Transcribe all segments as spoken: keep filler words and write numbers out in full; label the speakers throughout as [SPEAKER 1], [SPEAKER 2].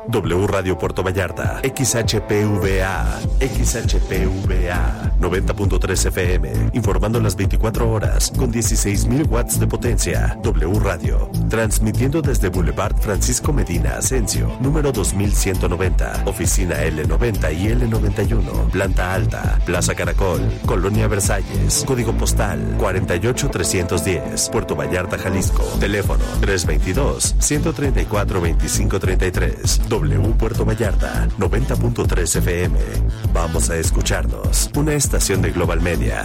[SPEAKER 1] W Radio Puerto Vallarta, X H P V A, X H P V A, noventa punto tres F M, informando las veinticuatro horas con dieciséis mil watts de potencia. W Radio, transmitiendo desde Boulevard Francisco Medina Asensio, número dos mil ciento noventa, oficina L noventa y L noventa y uno, planta alta, Plaza Caracol, Colonia Versalles, código postal cuarenta y ocho trescientos diez, Puerto Vallarta, Jalisco, teléfono tres veintidós, ciento treinta y cuatro, veinticinco treinta y tres. W Puerto Vallarta, noventa punto tres F M. Vamos a escucharnos. Una estación de Global Media.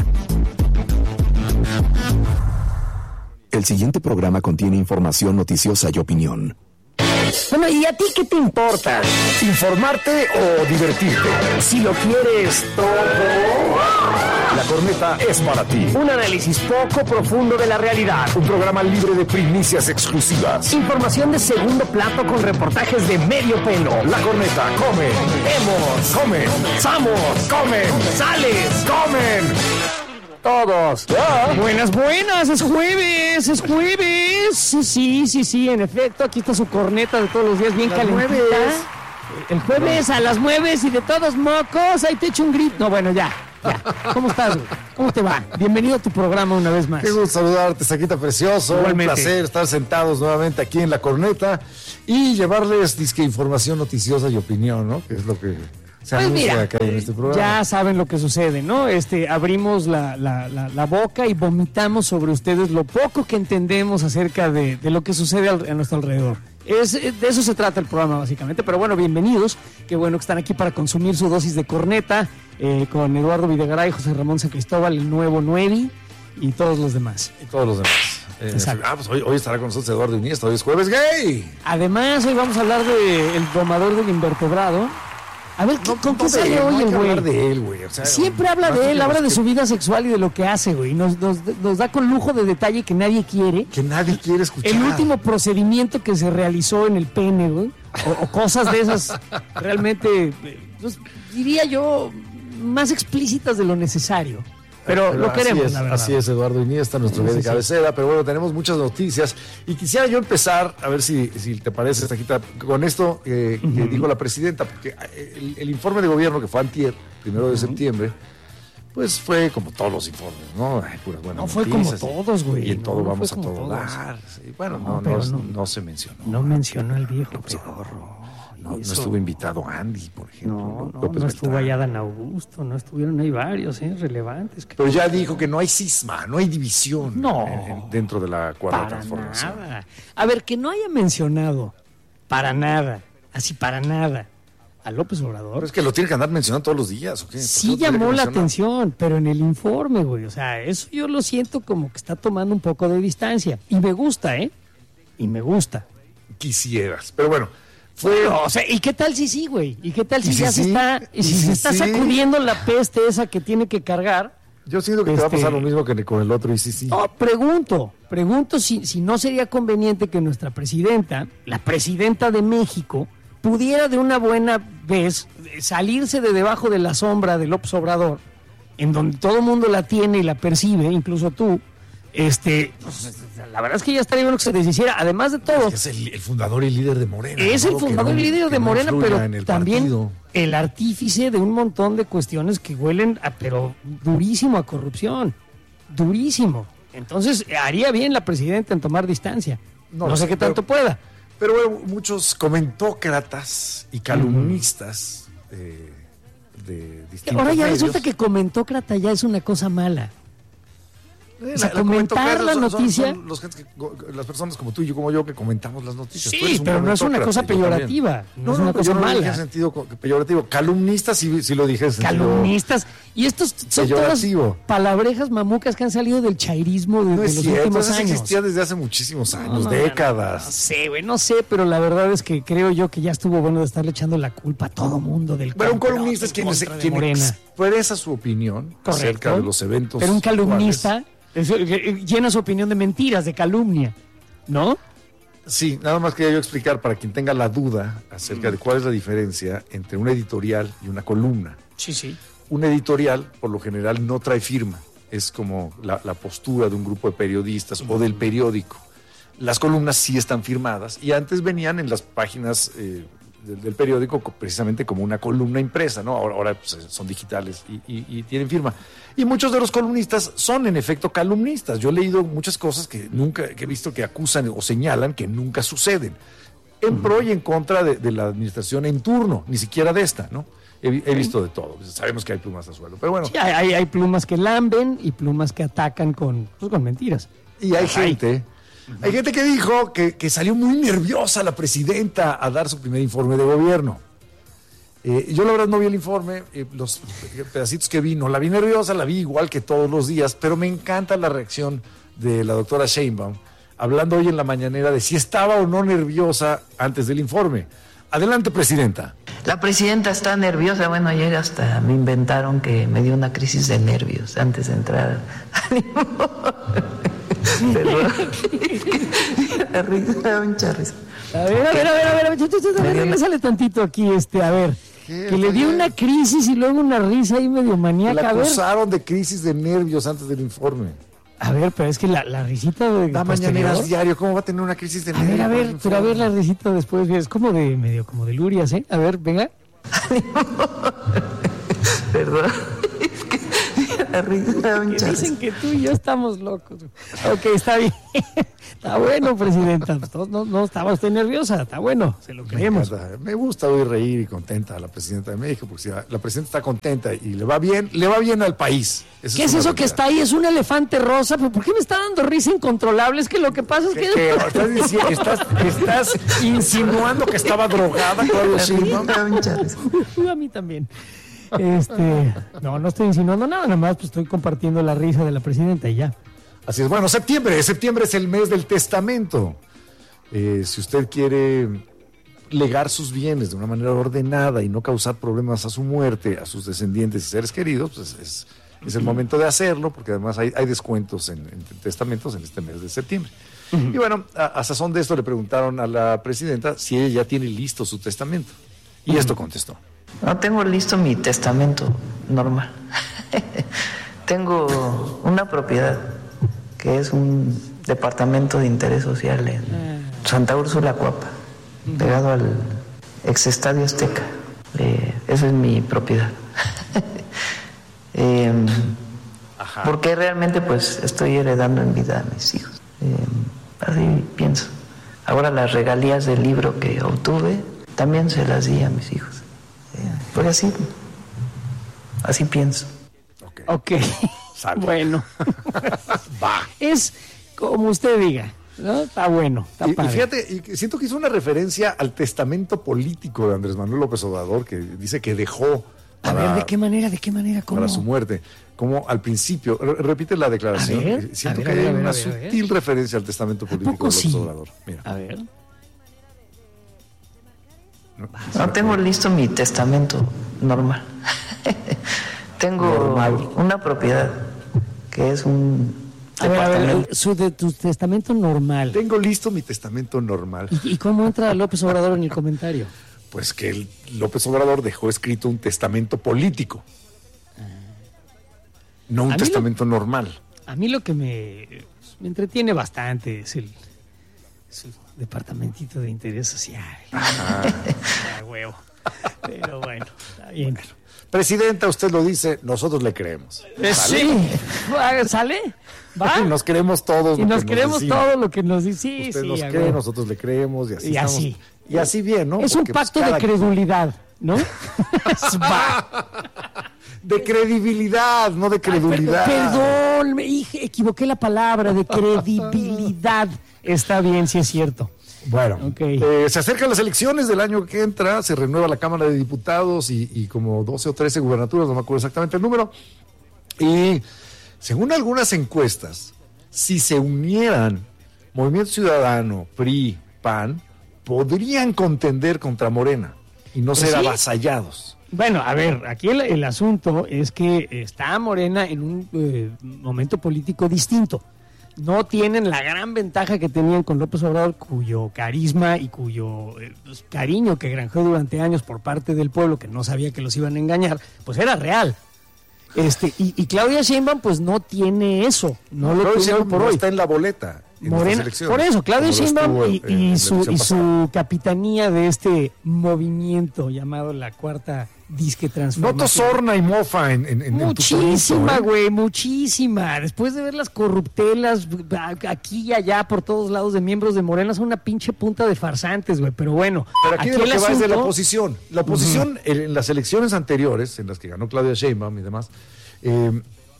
[SPEAKER 2] El siguiente programa contiene información noticiosa y opinión.
[SPEAKER 3] Bueno, ¿y a ti qué te importa?
[SPEAKER 4] ¿Informarte o divertirte?
[SPEAKER 3] Si lo quieres todo...
[SPEAKER 4] La Corneta es para ti.
[SPEAKER 3] Un análisis poco profundo de la realidad.
[SPEAKER 4] Un programa libre de primicias exclusivas.
[SPEAKER 3] Información de segundo plato con reportajes de medio pelo.
[SPEAKER 4] La Corneta come.
[SPEAKER 3] Vemos.
[SPEAKER 4] Comen.
[SPEAKER 3] Somos.
[SPEAKER 4] Comen.
[SPEAKER 3] Sales.
[SPEAKER 4] Comen. Todos.
[SPEAKER 3] ¿Ya? Buenas, buenas. Es jueves. Es jueves. Sí, sí, sí. En efecto, aquí está su corneta de todos los días bien calentita. El jueves a las nueve y de todos mocos. Ahí te echo un grito. No, bueno, ya. Ya. ¿Cómo estás, güey? ¿Cómo te va? Bienvenido a tu programa una vez más.
[SPEAKER 4] Qué gusto saludarte, Saquita Precioso.
[SPEAKER 3] Igualmente.
[SPEAKER 4] Un placer estar sentados nuevamente aquí en La Corneta y llevarles disque información noticiosa y opinión, ¿no? Que es lo que se
[SPEAKER 3] pues
[SPEAKER 4] anuncia
[SPEAKER 3] mira,
[SPEAKER 4] acá en este programa.
[SPEAKER 3] Ya saben lo que sucede, ¿no? Este, abrimos la, la, la, la boca y vomitamos sobre ustedes lo poco que entendemos acerca de, de lo que sucede al, a nuestro alrededor. Es, de eso se trata el programa básicamente, pero bueno, bienvenidos, qué bueno que están aquí para consumir su dosis de corneta eh, con Eduardo Videgaray, José Ramón San Cristóbal, el nuevo Nuevi y todos los demás.
[SPEAKER 4] Y todos los demás. Eh, ah, pues hoy, hoy estará con nosotros Eduardo Iniesta, hoy es jueves gay.
[SPEAKER 3] Además, hoy vamos a hablar de el domador del invertebrado. A ver,
[SPEAKER 4] no,
[SPEAKER 3] ¿con
[SPEAKER 4] no
[SPEAKER 3] qué sale
[SPEAKER 4] no
[SPEAKER 3] hoy el güey?
[SPEAKER 4] de él, güey. O sea,
[SPEAKER 3] siempre habla de él, habla de su vida sexual y de lo que hace, güey. Nos, nos, nos da con lujo de detalle que nadie quiere.
[SPEAKER 4] Que nadie quiere escuchar.
[SPEAKER 3] El último procedimiento que se realizó en el pene, güey. O, o cosas de esas realmente, pues, diría yo, más explícitas de lo necesario. Pero, pero lo queremos,
[SPEAKER 4] es,
[SPEAKER 3] la verdad.
[SPEAKER 4] Así es, Eduardo Iniesta, nuestro sí, de sí, cabecera. Sí. Pero bueno, tenemos muchas noticias. Y quisiera yo empezar, a ver si, si te parece, Taquita, con esto eh, uh-huh. que dijo la presidenta, porque el, el informe de gobierno que fue antier, primero de uh-huh. septiembre, pues fue como todos los informes, ¿no? Ay, puras buenas
[SPEAKER 3] no fue
[SPEAKER 4] noticias,
[SPEAKER 3] como todos, güey.
[SPEAKER 4] Y en todo
[SPEAKER 3] no,
[SPEAKER 4] vamos a todo
[SPEAKER 3] todos.
[SPEAKER 4] dar. Sí, bueno,
[SPEAKER 3] no,
[SPEAKER 4] no, no,
[SPEAKER 3] no,
[SPEAKER 4] no se mencionó.
[SPEAKER 3] No mencionó al viejo pedorro.
[SPEAKER 4] No, no estuvo invitado Andy, por ejemplo.
[SPEAKER 3] No, no, no, no estuvo allá Dan Augusto, no estuvieron ahí varios, ¿eh? Relevantes.
[SPEAKER 4] Pero ya dijo que no hay cisma, no hay división
[SPEAKER 3] no,
[SPEAKER 4] en, en, dentro de la cuarta
[SPEAKER 3] para
[SPEAKER 4] transformación.
[SPEAKER 3] Nada. A ver, que no haya mencionado para nada, así para nada, a López Obrador.
[SPEAKER 4] Pero es que lo tiene que andar mencionando todos los días, ¿o qué?
[SPEAKER 3] Sí llamó la atención, pero en el informe, güey, o sea, eso yo lo siento como que está tomando un poco de distancia. Y me gusta, ¿eh? Y me gusta.
[SPEAKER 4] Quisieras, pero bueno. Fue...
[SPEAKER 3] Bueno, o sea, ¿y qué tal si sí, güey? ¿Y qué tal si,
[SPEAKER 4] si
[SPEAKER 3] ya
[SPEAKER 4] sí?
[SPEAKER 3] se está, y si, si se está sí? sacudiendo la peste esa que tiene que cargar?
[SPEAKER 4] Yo siento que este... te va a pasar lo mismo que con el otro y sí, sí.
[SPEAKER 3] No, pregunto, pregunto si, si no sería conveniente que nuestra presidenta, la presidenta de México, pudiera de una buena vez salirse de debajo de la sombra de López Obrador, en donde todo el mundo la tiene y la percibe, incluso tú. Este, pues, la verdad es que ya estaría bueno que se deshiciera, además de todo.
[SPEAKER 4] Es, es el, el fundador y líder de Morena.
[SPEAKER 3] Es ¿no? el fundador no, y líder de Morena, no pero el también
[SPEAKER 4] partido.
[SPEAKER 3] El artífice de un montón de cuestiones que huelen a, pero durísimo a corrupción, durísimo. Entonces, haría bien la presidenta en tomar distancia. No, no sé qué tanto
[SPEAKER 4] pero,
[SPEAKER 3] pueda.
[SPEAKER 4] Pero bueno, muchos comentócratas y calumnistas uh-huh. eh, de distintos
[SPEAKER 3] Ahora ya
[SPEAKER 4] medios.
[SPEAKER 3] resulta que comentócrata ya es una cosa mala. O sea, la, comentar la, la noticia.
[SPEAKER 4] Son, son los gente que, las personas como tú y yo, como yo, que comentamos las noticias.
[SPEAKER 3] Sí, pero no es una cosa peyorativa. No, no es una
[SPEAKER 4] no,
[SPEAKER 3] cosa
[SPEAKER 4] yo no
[SPEAKER 3] mala.
[SPEAKER 4] Lo dije en sentido peyorativo. Calumnistas, si, si lo dije.
[SPEAKER 3] Calumnistas. Y estos son todas palabrejas mamucas que han salido del chairismo de,
[SPEAKER 4] no
[SPEAKER 3] de
[SPEAKER 4] es
[SPEAKER 3] los
[SPEAKER 4] cierto,
[SPEAKER 3] últimos
[SPEAKER 4] eso
[SPEAKER 3] años.
[SPEAKER 4] existía desde hace muchísimos años,
[SPEAKER 3] no, no,
[SPEAKER 4] décadas.
[SPEAKER 3] No, no sé, güey, no sé, pero la verdad es que creo yo que ya estuvo bueno de estarle echando la culpa a todo mundo del.
[SPEAKER 4] Pero un columnista es quien, es, quien expresa su opinión
[SPEAKER 3] Correcto.
[SPEAKER 4] acerca de los eventos.
[SPEAKER 3] Pero un calumnista.
[SPEAKER 4] Cuales,
[SPEAKER 3] llena su opinión de mentiras, de calumnia, ¿no?
[SPEAKER 4] Sí, nada más quería yo explicar para quien tenga la duda acerca de cuál es la diferencia entre un editorial y una columna.
[SPEAKER 3] Sí, sí.
[SPEAKER 4] Un editorial, por lo general, no trae firma. Es como la, la postura de un grupo de periodistas o del periódico. Las columnas sí están firmadas y antes venían en las páginas eh, del, del periódico precisamente como una columna impresa, ¿no? Ahora, ahora pues, son digitales y, y, y tienen firma. Y muchos de los columnistas son en efecto calumnistas. Yo he leído muchas cosas que nunca, que he visto que acusan o señalan que nunca suceden. En pro y en contra de, de la administración en turno, ni siquiera de esta, ¿no? He, he visto de todo. Sabemos que hay plumas a suelo, pero bueno.
[SPEAKER 3] Sí, hay, hay plumas que lamben y plumas que atacan con, pues, con mentiras.
[SPEAKER 4] Y hay gente... Hay gente que dijo que, que salió muy nerviosa la presidenta a dar su primer informe de gobierno. Eh, yo la verdad no vi el informe, eh, los pedacitos que vi, no la vi nerviosa, la vi igual que todos los días, pero me encanta la reacción de la doctora Sheinbaum, hablando hoy en la mañanera de si estaba o no nerviosa antes del informe. Adelante, presidenta.
[SPEAKER 5] La presidenta está nerviosa, bueno, ayer hasta me inventaron que me dio una crisis de nervios antes de entrar al Pero, la risa, mucha risa.
[SPEAKER 3] A ver, a ver, a ver, a ver, a ver, regrésale tantito aquí, este, a ver. Que le dio una crisis y luego una risa ahí medio maníaca.
[SPEAKER 4] La acusaron de crisis de nervios antes del informe.
[SPEAKER 3] A ver, pero es que la, la risita de...
[SPEAKER 4] Da mañaneras diario, ¿cómo va a tener una crisis de nervios?
[SPEAKER 3] A ver, a ver, pero a ver la risita después, es como de, medio como de lurias, ¿eh? A ver, venga.
[SPEAKER 5] Perdón. La risa,
[SPEAKER 3] que dicen que tú y yo estamos locos. Ok, está bien. Está bueno, presidenta. No, no, no estaba usted nerviosa. Está bueno, se lo creemos.
[SPEAKER 4] Me, me gusta oír reír y contenta a la presidenta de México, porque si la, la presidenta está contenta y le va bien, le va bien al país.
[SPEAKER 3] Eso ¿Qué es, es eso realidad. Que está ahí? Es un elefante rosa. ¿Por qué me está dando risa incontrolable? Es que lo que pasa es que...
[SPEAKER 4] que estás, diciendo, estás, estás insinuando que estaba drogada, Claudia Sheinbaum.
[SPEAKER 3] A mí también. Este, no, no estoy insinuando nada, nada más pues estoy compartiendo la risa de la presidenta y ya.
[SPEAKER 4] Así es, bueno, septiembre, septiembre es el mes del testamento. Eh, si usted quiere legar sus bienes de una manera ordenada y no causar problemas a su muerte, a sus descendientes y seres queridos, pues es, es el momento de hacerlo, porque además hay, hay descuentos en, en testamentos en este mes de septiembre. Uh-huh. Y bueno, a, a sazón de esto le preguntaron a la presidenta si ella ya tiene listo su testamento. Y uh-huh. esto contestó.
[SPEAKER 5] No tengo listo mi testamento normal. Tengo una propiedad que es un departamento de interés social en Santa Úrsula, Cuapa, uh-huh. pegado al ex Estadio Azteca. Eh, esa es mi propiedad. eh, porque realmente pues estoy heredando en vida a mis hijos. Eh, así pienso. Ahora las regalías del libro que obtuve también se las di a mis hijos. Pues así, así pienso.
[SPEAKER 3] Ok. okay. Bueno. Va. Es como usted diga, ¿no? Está bueno, está
[SPEAKER 4] y,
[SPEAKER 3] padre.
[SPEAKER 4] Y fíjate, y siento que hizo una referencia al testamento político de Andrés Manuel López Obrador, que dice que dejó...
[SPEAKER 3] Para, a ver, ¿de qué manera, de qué manera, cómo?
[SPEAKER 4] Para su muerte. Como al principio, re- repite la declaración.
[SPEAKER 3] A ver,
[SPEAKER 4] siento
[SPEAKER 3] a ver,
[SPEAKER 4] que hay
[SPEAKER 3] a ver,
[SPEAKER 4] una
[SPEAKER 3] a ver,
[SPEAKER 4] sutil
[SPEAKER 3] a ver.
[SPEAKER 4] referencia al testamento político de López
[SPEAKER 3] sí?
[SPEAKER 4] Obrador. Mira.
[SPEAKER 3] A ver.
[SPEAKER 5] No, no tengo listo mi testamento normal. Tengo normal. Una propiedad que es un
[SPEAKER 3] a ver, a ver, su de tu testamento normal.
[SPEAKER 4] Tengo listo mi testamento normal.
[SPEAKER 3] ¿Y, y cómo entra López Obrador en el comentario?
[SPEAKER 4] Pues que el López Obrador dejó escrito un testamento político, no un testamento lo, normal.
[SPEAKER 3] A mí lo que me, me entretiene bastante es el, es el departamentito de interés social. Ajá. Ah, huevo. Pero bueno, está bien. Bueno,
[SPEAKER 4] presidenta, usted lo dice, nosotros le creemos.
[SPEAKER 3] ¿Sale? Sí, ¿sale? ¿Va?
[SPEAKER 4] Y nos creemos todos.
[SPEAKER 3] Y lo nos que creemos nos todo lo que nos dice. Sí,
[SPEAKER 4] usted
[SPEAKER 3] sí,
[SPEAKER 4] nos cree, ver. Nosotros le creemos y así.
[SPEAKER 3] Y
[SPEAKER 4] estamos,
[SPEAKER 3] así.
[SPEAKER 4] Y así bien, ¿no?
[SPEAKER 3] Es Porque un pacto pues, de credulidad, ¿no?
[SPEAKER 4] De credibilidad, no de credulidad.
[SPEAKER 3] Ay, perdón, me equivoqué la palabra, de credibilidad. Está bien, sí es cierto.
[SPEAKER 4] Bueno, okay. eh, se acercan las elecciones del año que entra, se renueva la Cámara de Diputados y, y como doce o trece gubernaturas, no me acuerdo exactamente el número. Y según algunas encuestas, si se unieran Movimiento Ciudadano, P R I, P A N, podrían contender contra Morena y no ser ¿Sí? avasallados.
[SPEAKER 3] Bueno, a ver, aquí el, el asunto es que está Morena en un eh, momento político distinto. No tienen la gran ventaja que tenían con López Obrador, cuyo carisma y cuyo eh, pues, cariño que granjeó durante años por parte del pueblo, que no sabía que los iban a engañar, pues era real. Este, y, y Claudia Sheinbaum pues no tiene eso, no, no lo tiene por
[SPEAKER 4] no
[SPEAKER 3] hoy.
[SPEAKER 4] Está en la boleta. en
[SPEAKER 3] Morena, por eso, Claudia Sheinbaum y, y, y, su, y su capitanía de este movimiento llamado la Cuarta Disque Transformación.
[SPEAKER 4] Noto sorna y mofa en, en, en
[SPEAKER 3] muchísima, güey,
[SPEAKER 4] ¿eh?
[SPEAKER 3] muchísima. Después de ver las corruptelas aquí y allá por todos lados de miembros de Morena, son una pinche punta de farsantes, güey. Pero bueno,
[SPEAKER 4] pero aquí,
[SPEAKER 3] aquí
[SPEAKER 4] de lo que
[SPEAKER 3] asunto...
[SPEAKER 4] va es de la oposición. La oposición, uh-huh. en, en las elecciones anteriores, en las que ganó Claudia Sheinbaum y demás, eh,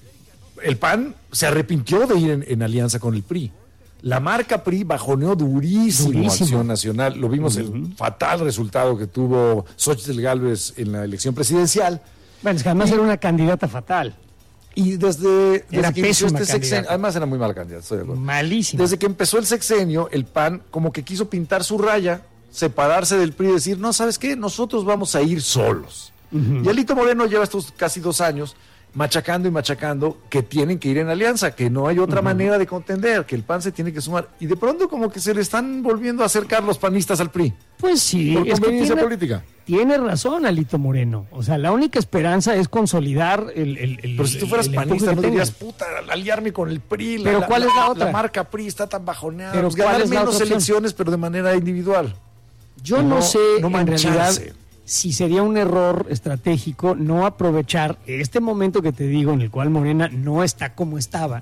[SPEAKER 4] el P A N se arrepintió de ir en, en alianza con el P R I. La marca P R I bajoneó durísimo, durísimo. Acción Nacional. Lo vimos, uh-huh. el fatal resultado que tuvo Xóchitl Gálvez en la elección presidencial.
[SPEAKER 3] Bueno, es que además y, era una candidata fatal.
[SPEAKER 4] Y desde,
[SPEAKER 3] era
[SPEAKER 4] desde que inició este sexenio, además era muy mala candidata, estoy de acuerdo.
[SPEAKER 3] Malísima.
[SPEAKER 4] Desde que empezó el sexenio, el P A N como que quiso pintar su raya, separarse del P R I y decir, no, ¿sabes qué? Nosotros vamos a ir solos. Uh-huh. Y Alito Moreno lleva estos casi dos años machacando y machacando que tienen que ir en alianza, que no hay otra uh-huh. manera de contender, que el P A N se tiene que sumar. Y de pronto como que se le están volviendo a acercar los panistas al P R I.
[SPEAKER 3] Pues sí.
[SPEAKER 4] Por conveniencia
[SPEAKER 3] tiene,
[SPEAKER 4] política.
[SPEAKER 3] Tiene razón Alito Moreno. O sea, la única esperanza es consolidar el... el, el
[SPEAKER 4] Pero si tú fueras el, el panista no dirías, puta, aliarme con el P R I.
[SPEAKER 3] Pero
[SPEAKER 4] la,
[SPEAKER 3] ¿cuál
[SPEAKER 4] la,
[SPEAKER 3] es la otra?
[SPEAKER 4] La marca P R I está tan bajoneada.
[SPEAKER 3] Pero
[SPEAKER 4] pues
[SPEAKER 3] ¿cuál
[SPEAKER 4] ganar
[SPEAKER 3] es la
[SPEAKER 4] menos
[SPEAKER 3] otra
[SPEAKER 4] elecciones, pero de manera individual.
[SPEAKER 3] Yo
[SPEAKER 4] no,
[SPEAKER 3] no sé,
[SPEAKER 4] no
[SPEAKER 3] en realidad, si sería un error estratégico no aprovechar este momento que te digo en el cual Morena no está como estaba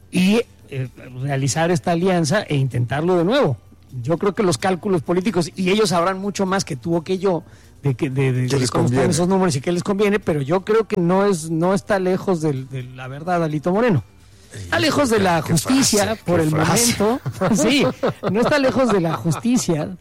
[SPEAKER 3] y eh, realizar esta alianza e intentarlo de nuevo. Yo creo que los cálculos políticos, y ellos sabrán mucho más que tú o que yo, de, que, de, de, de cómo están esos números y qué les conviene, pero yo creo que no es no está lejos de, de la verdad Alito Moreno. Está lejos de la justicia frase, por el frase. momento. Sí, no está lejos de la justicia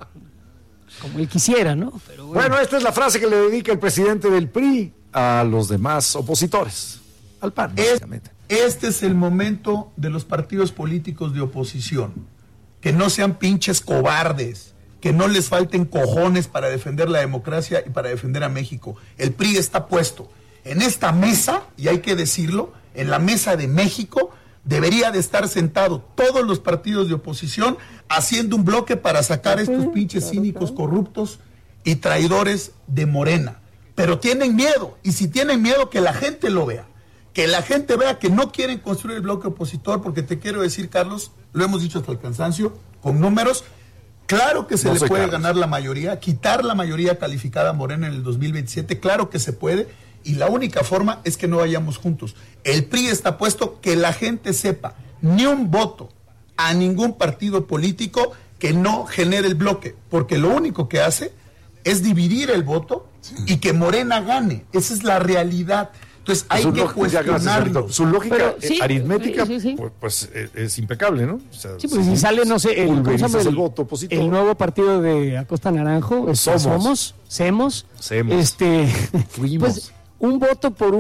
[SPEAKER 3] como él quisiera, ¿no? Pero bueno.
[SPEAKER 4] bueno, esta es la frase que le dedica el presidente del P R I a los demás opositores, al P A N, básicamente.
[SPEAKER 6] Este es el momento de los partidos políticos de oposición. Que no sean pinches cobardes, que no les falten cojones para defender la democracia y para defender a México. El P R I está puesto en esta mesa, y hay que decirlo, en la mesa de México, debería de estar sentado todos los partidos de oposición haciendo un bloque para sacar a estos pinches cínicos corruptos y traidores de Morena. Pero tienen miedo, y si tienen miedo, que la gente lo vea. Que la gente vea que no quieren construir el bloque opositor, porque te quiero decir, Carlos, lo hemos dicho hasta el cansancio, con números, claro que se no le puede Carlos. ganar la mayoría, quitar la mayoría calificada a Morena en el dos mil veintisiete, claro que se puede, y la única forma es que no vayamos juntos. El P R I está puesto, que la gente sepa, ni un voto a ningún partido político que no genere el bloque, porque lo único que hace es dividir el voto y que Morena gane. Esa es la realidad. Entonces hay su que cuestionarlo.
[SPEAKER 4] Su lógica Pero, sí, aritmética sí, sí, sí. Pues, pues es, es impecable, ¿no? O sea,
[SPEAKER 3] sí, pues si sale, no sé, el, el,
[SPEAKER 4] el voto opositor.
[SPEAKER 3] El nuevo partido de Acosta Naranjo,
[SPEAKER 4] Somos,
[SPEAKER 3] Somos, Semos,
[SPEAKER 4] Semos.
[SPEAKER 3] este,
[SPEAKER 4] Fuimos.
[SPEAKER 3] Pues un voto por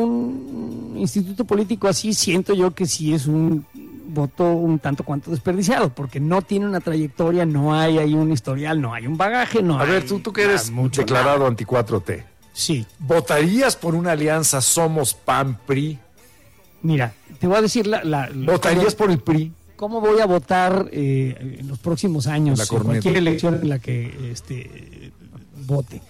[SPEAKER 3] un instituto político así, siento yo que sí es un voto un tanto cuanto desperdiciado, porque no tiene una trayectoria, no hay ahí un historial, no hay un bagaje, no
[SPEAKER 4] A
[SPEAKER 3] hay...
[SPEAKER 4] ver, tú, tú que eres mucho declarado anti cuatro T.
[SPEAKER 3] Sí.
[SPEAKER 4] ¿Votarías por una alianza Somos P A N P R I?
[SPEAKER 3] Mira, te voy a decir la... la
[SPEAKER 4] ¿Votarías
[SPEAKER 3] cómo,
[SPEAKER 4] por el P R I?
[SPEAKER 3] ¿Cómo voy a votar eh, en los próximos años
[SPEAKER 4] en,
[SPEAKER 3] en cualquier elección en la que este, vote?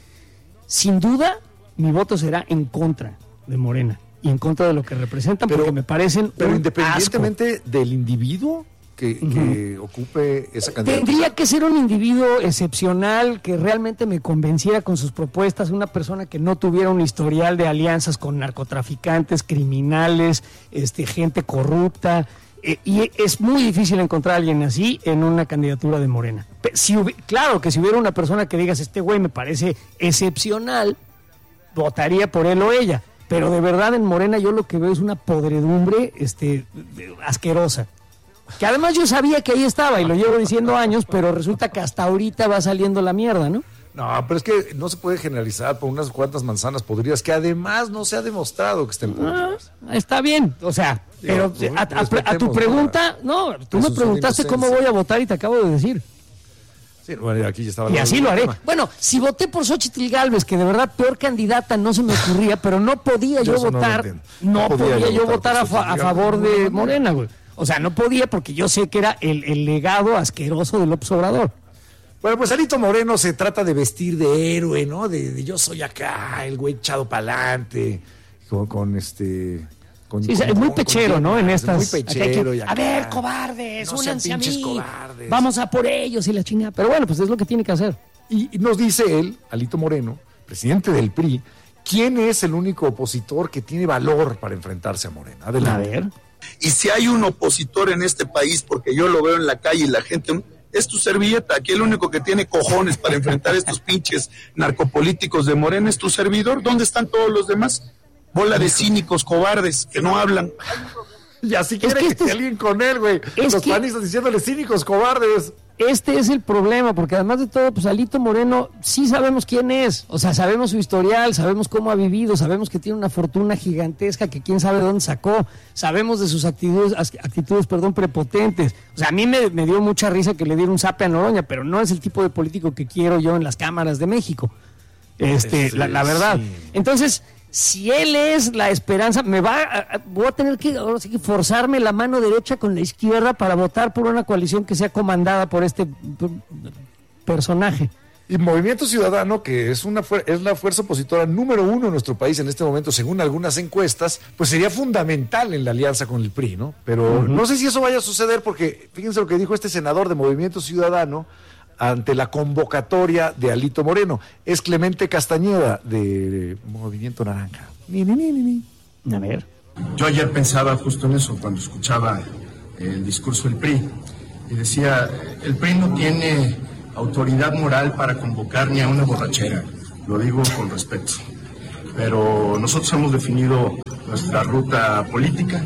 [SPEAKER 3] Sin duda, mi voto será en contra de Morena y en contra de lo que representan, pero, porque me parecen
[SPEAKER 4] Pero
[SPEAKER 3] un
[SPEAKER 4] independientemente
[SPEAKER 3] asco.
[SPEAKER 4] del individuo que, uh-huh. que ocupe esa candidatura.
[SPEAKER 3] Tendría que ser un individuo excepcional que realmente me convenciera con sus propuestas, una persona que no tuviera un historial de alianzas con narcotraficantes, criminales, este, gente corrupta, eh, y es muy difícil encontrar a alguien así en una candidatura de Morena. Si hubi- claro que si hubiera una persona que digas, este güey me parece excepcional, votaría por él o ella, pero de verdad en Morena yo lo que veo es una podredumbre este, asquerosa. Que además yo sabía que ahí estaba y lo llevo diciendo años, pero resulta que hasta ahorita va saliendo la mierda, ¿no?
[SPEAKER 4] No, pero es que no se puede generalizar por unas cuantas manzanas podridas que además no se ha demostrado que estén podridas.
[SPEAKER 3] Ah, está bien, o sea, pero sí, a, a, a tu pregunta, no, tú me preguntaste cómo voy a votar y te acabo de decir.
[SPEAKER 4] Sí, bueno, aquí ya estaba
[SPEAKER 3] y así lo haré. Tema. Bueno, si voté por Xóchitl Gálvez, que de verdad peor candidata no se me ocurría, pero no podía yo, yo votar, no, no, no podía, podía yo votar a, fa, a favor de Morena, güey. O sea, no podía porque yo sé que era el, el legado asqueroso de López Obrador.
[SPEAKER 4] Bueno, pues Alito Moreno se trata de vestir de héroe, ¿no? De, de yo soy acá, el güey echado para adelante, con, con este Con,
[SPEAKER 3] sí,
[SPEAKER 4] con,
[SPEAKER 3] es muy
[SPEAKER 4] con,
[SPEAKER 3] pechero,
[SPEAKER 4] con,
[SPEAKER 3] ¿no? En estas.
[SPEAKER 4] Muy pechero.
[SPEAKER 3] Que,
[SPEAKER 4] y acá,
[SPEAKER 3] a ver, cobardes,
[SPEAKER 4] no
[SPEAKER 3] únanse a mí.
[SPEAKER 4] Cobardes.
[SPEAKER 3] Vamos a por ellos y la chingada. Pero bueno, pues es lo que tiene que hacer.
[SPEAKER 4] Y, y nos dice él, Alito Moreno, presidente del P R I, ¿quién es el único opositor que tiene valor para enfrentarse a Morena? Adelante.
[SPEAKER 3] A ver.
[SPEAKER 6] Y si hay un opositor en este país, porque yo lo veo en la calle y la gente, es tu servilleta. Aquí el único que tiene cojones para enfrentar a estos pinches narcopolíticos de Morena es tu servidor. ¿Dónde están todos los demás? Bola de cínicos, cobardes, que no hablan.
[SPEAKER 4] Y así quiere
[SPEAKER 3] que
[SPEAKER 4] que,
[SPEAKER 3] este
[SPEAKER 4] que
[SPEAKER 3] es,
[SPEAKER 4] alguien con él, güey. Los
[SPEAKER 3] que,
[SPEAKER 4] panistas diciéndole cínicos, cobardes.
[SPEAKER 3] Este es el problema, porque además de todo, pues Alito Moreno sí sabemos quién es. O sea, sabemos su historial, sabemos cómo ha vivido, sabemos que tiene una fortuna gigantesca que quién sabe de dónde sacó, sabemos de sus actitudes, actitudes perdón, prepotentes. O sea, a mí me, me dio mucha risa que le diera un zape a Noroña, pero no es el tipo de político que quiero yo en las cámaras de México. Este, sí, la, la verdad. Sí. Entonces, si él es la esperanza, me va a, voy a tener que, ahora sí que forzarme la mano derecha con la izquierda para votar por una coalición que sea comandada por este personaje.
[SPEAKER 4] Y Movimiento Ciudadano, que es una es la fuerza opositora número uno en nuestro país en este momento, según algunas encuestas, pues sería fundamental en la alianza con el P R I, ¿no? Pero uh-huh. no sé si eso vaya a suceder, porque fíjense lo que dijo este senador de Movimiento Ciudadano ante la convocatoria de Alito Moreno. Es Clemente Castañeda, de Movimiento Naranja. Ni, ni, ni, ni, ni.
[SPEAKER 3] A ver.
[SPEAKER 7] Yo ayer pensaba justo en eso, cuando escuchaba el discurso del P R I, y decía, el P R I no tiene autoridad moral para convocar ni a una borrachera, lo digo con respeto, pero nosotros hemos definido nuestra ruta política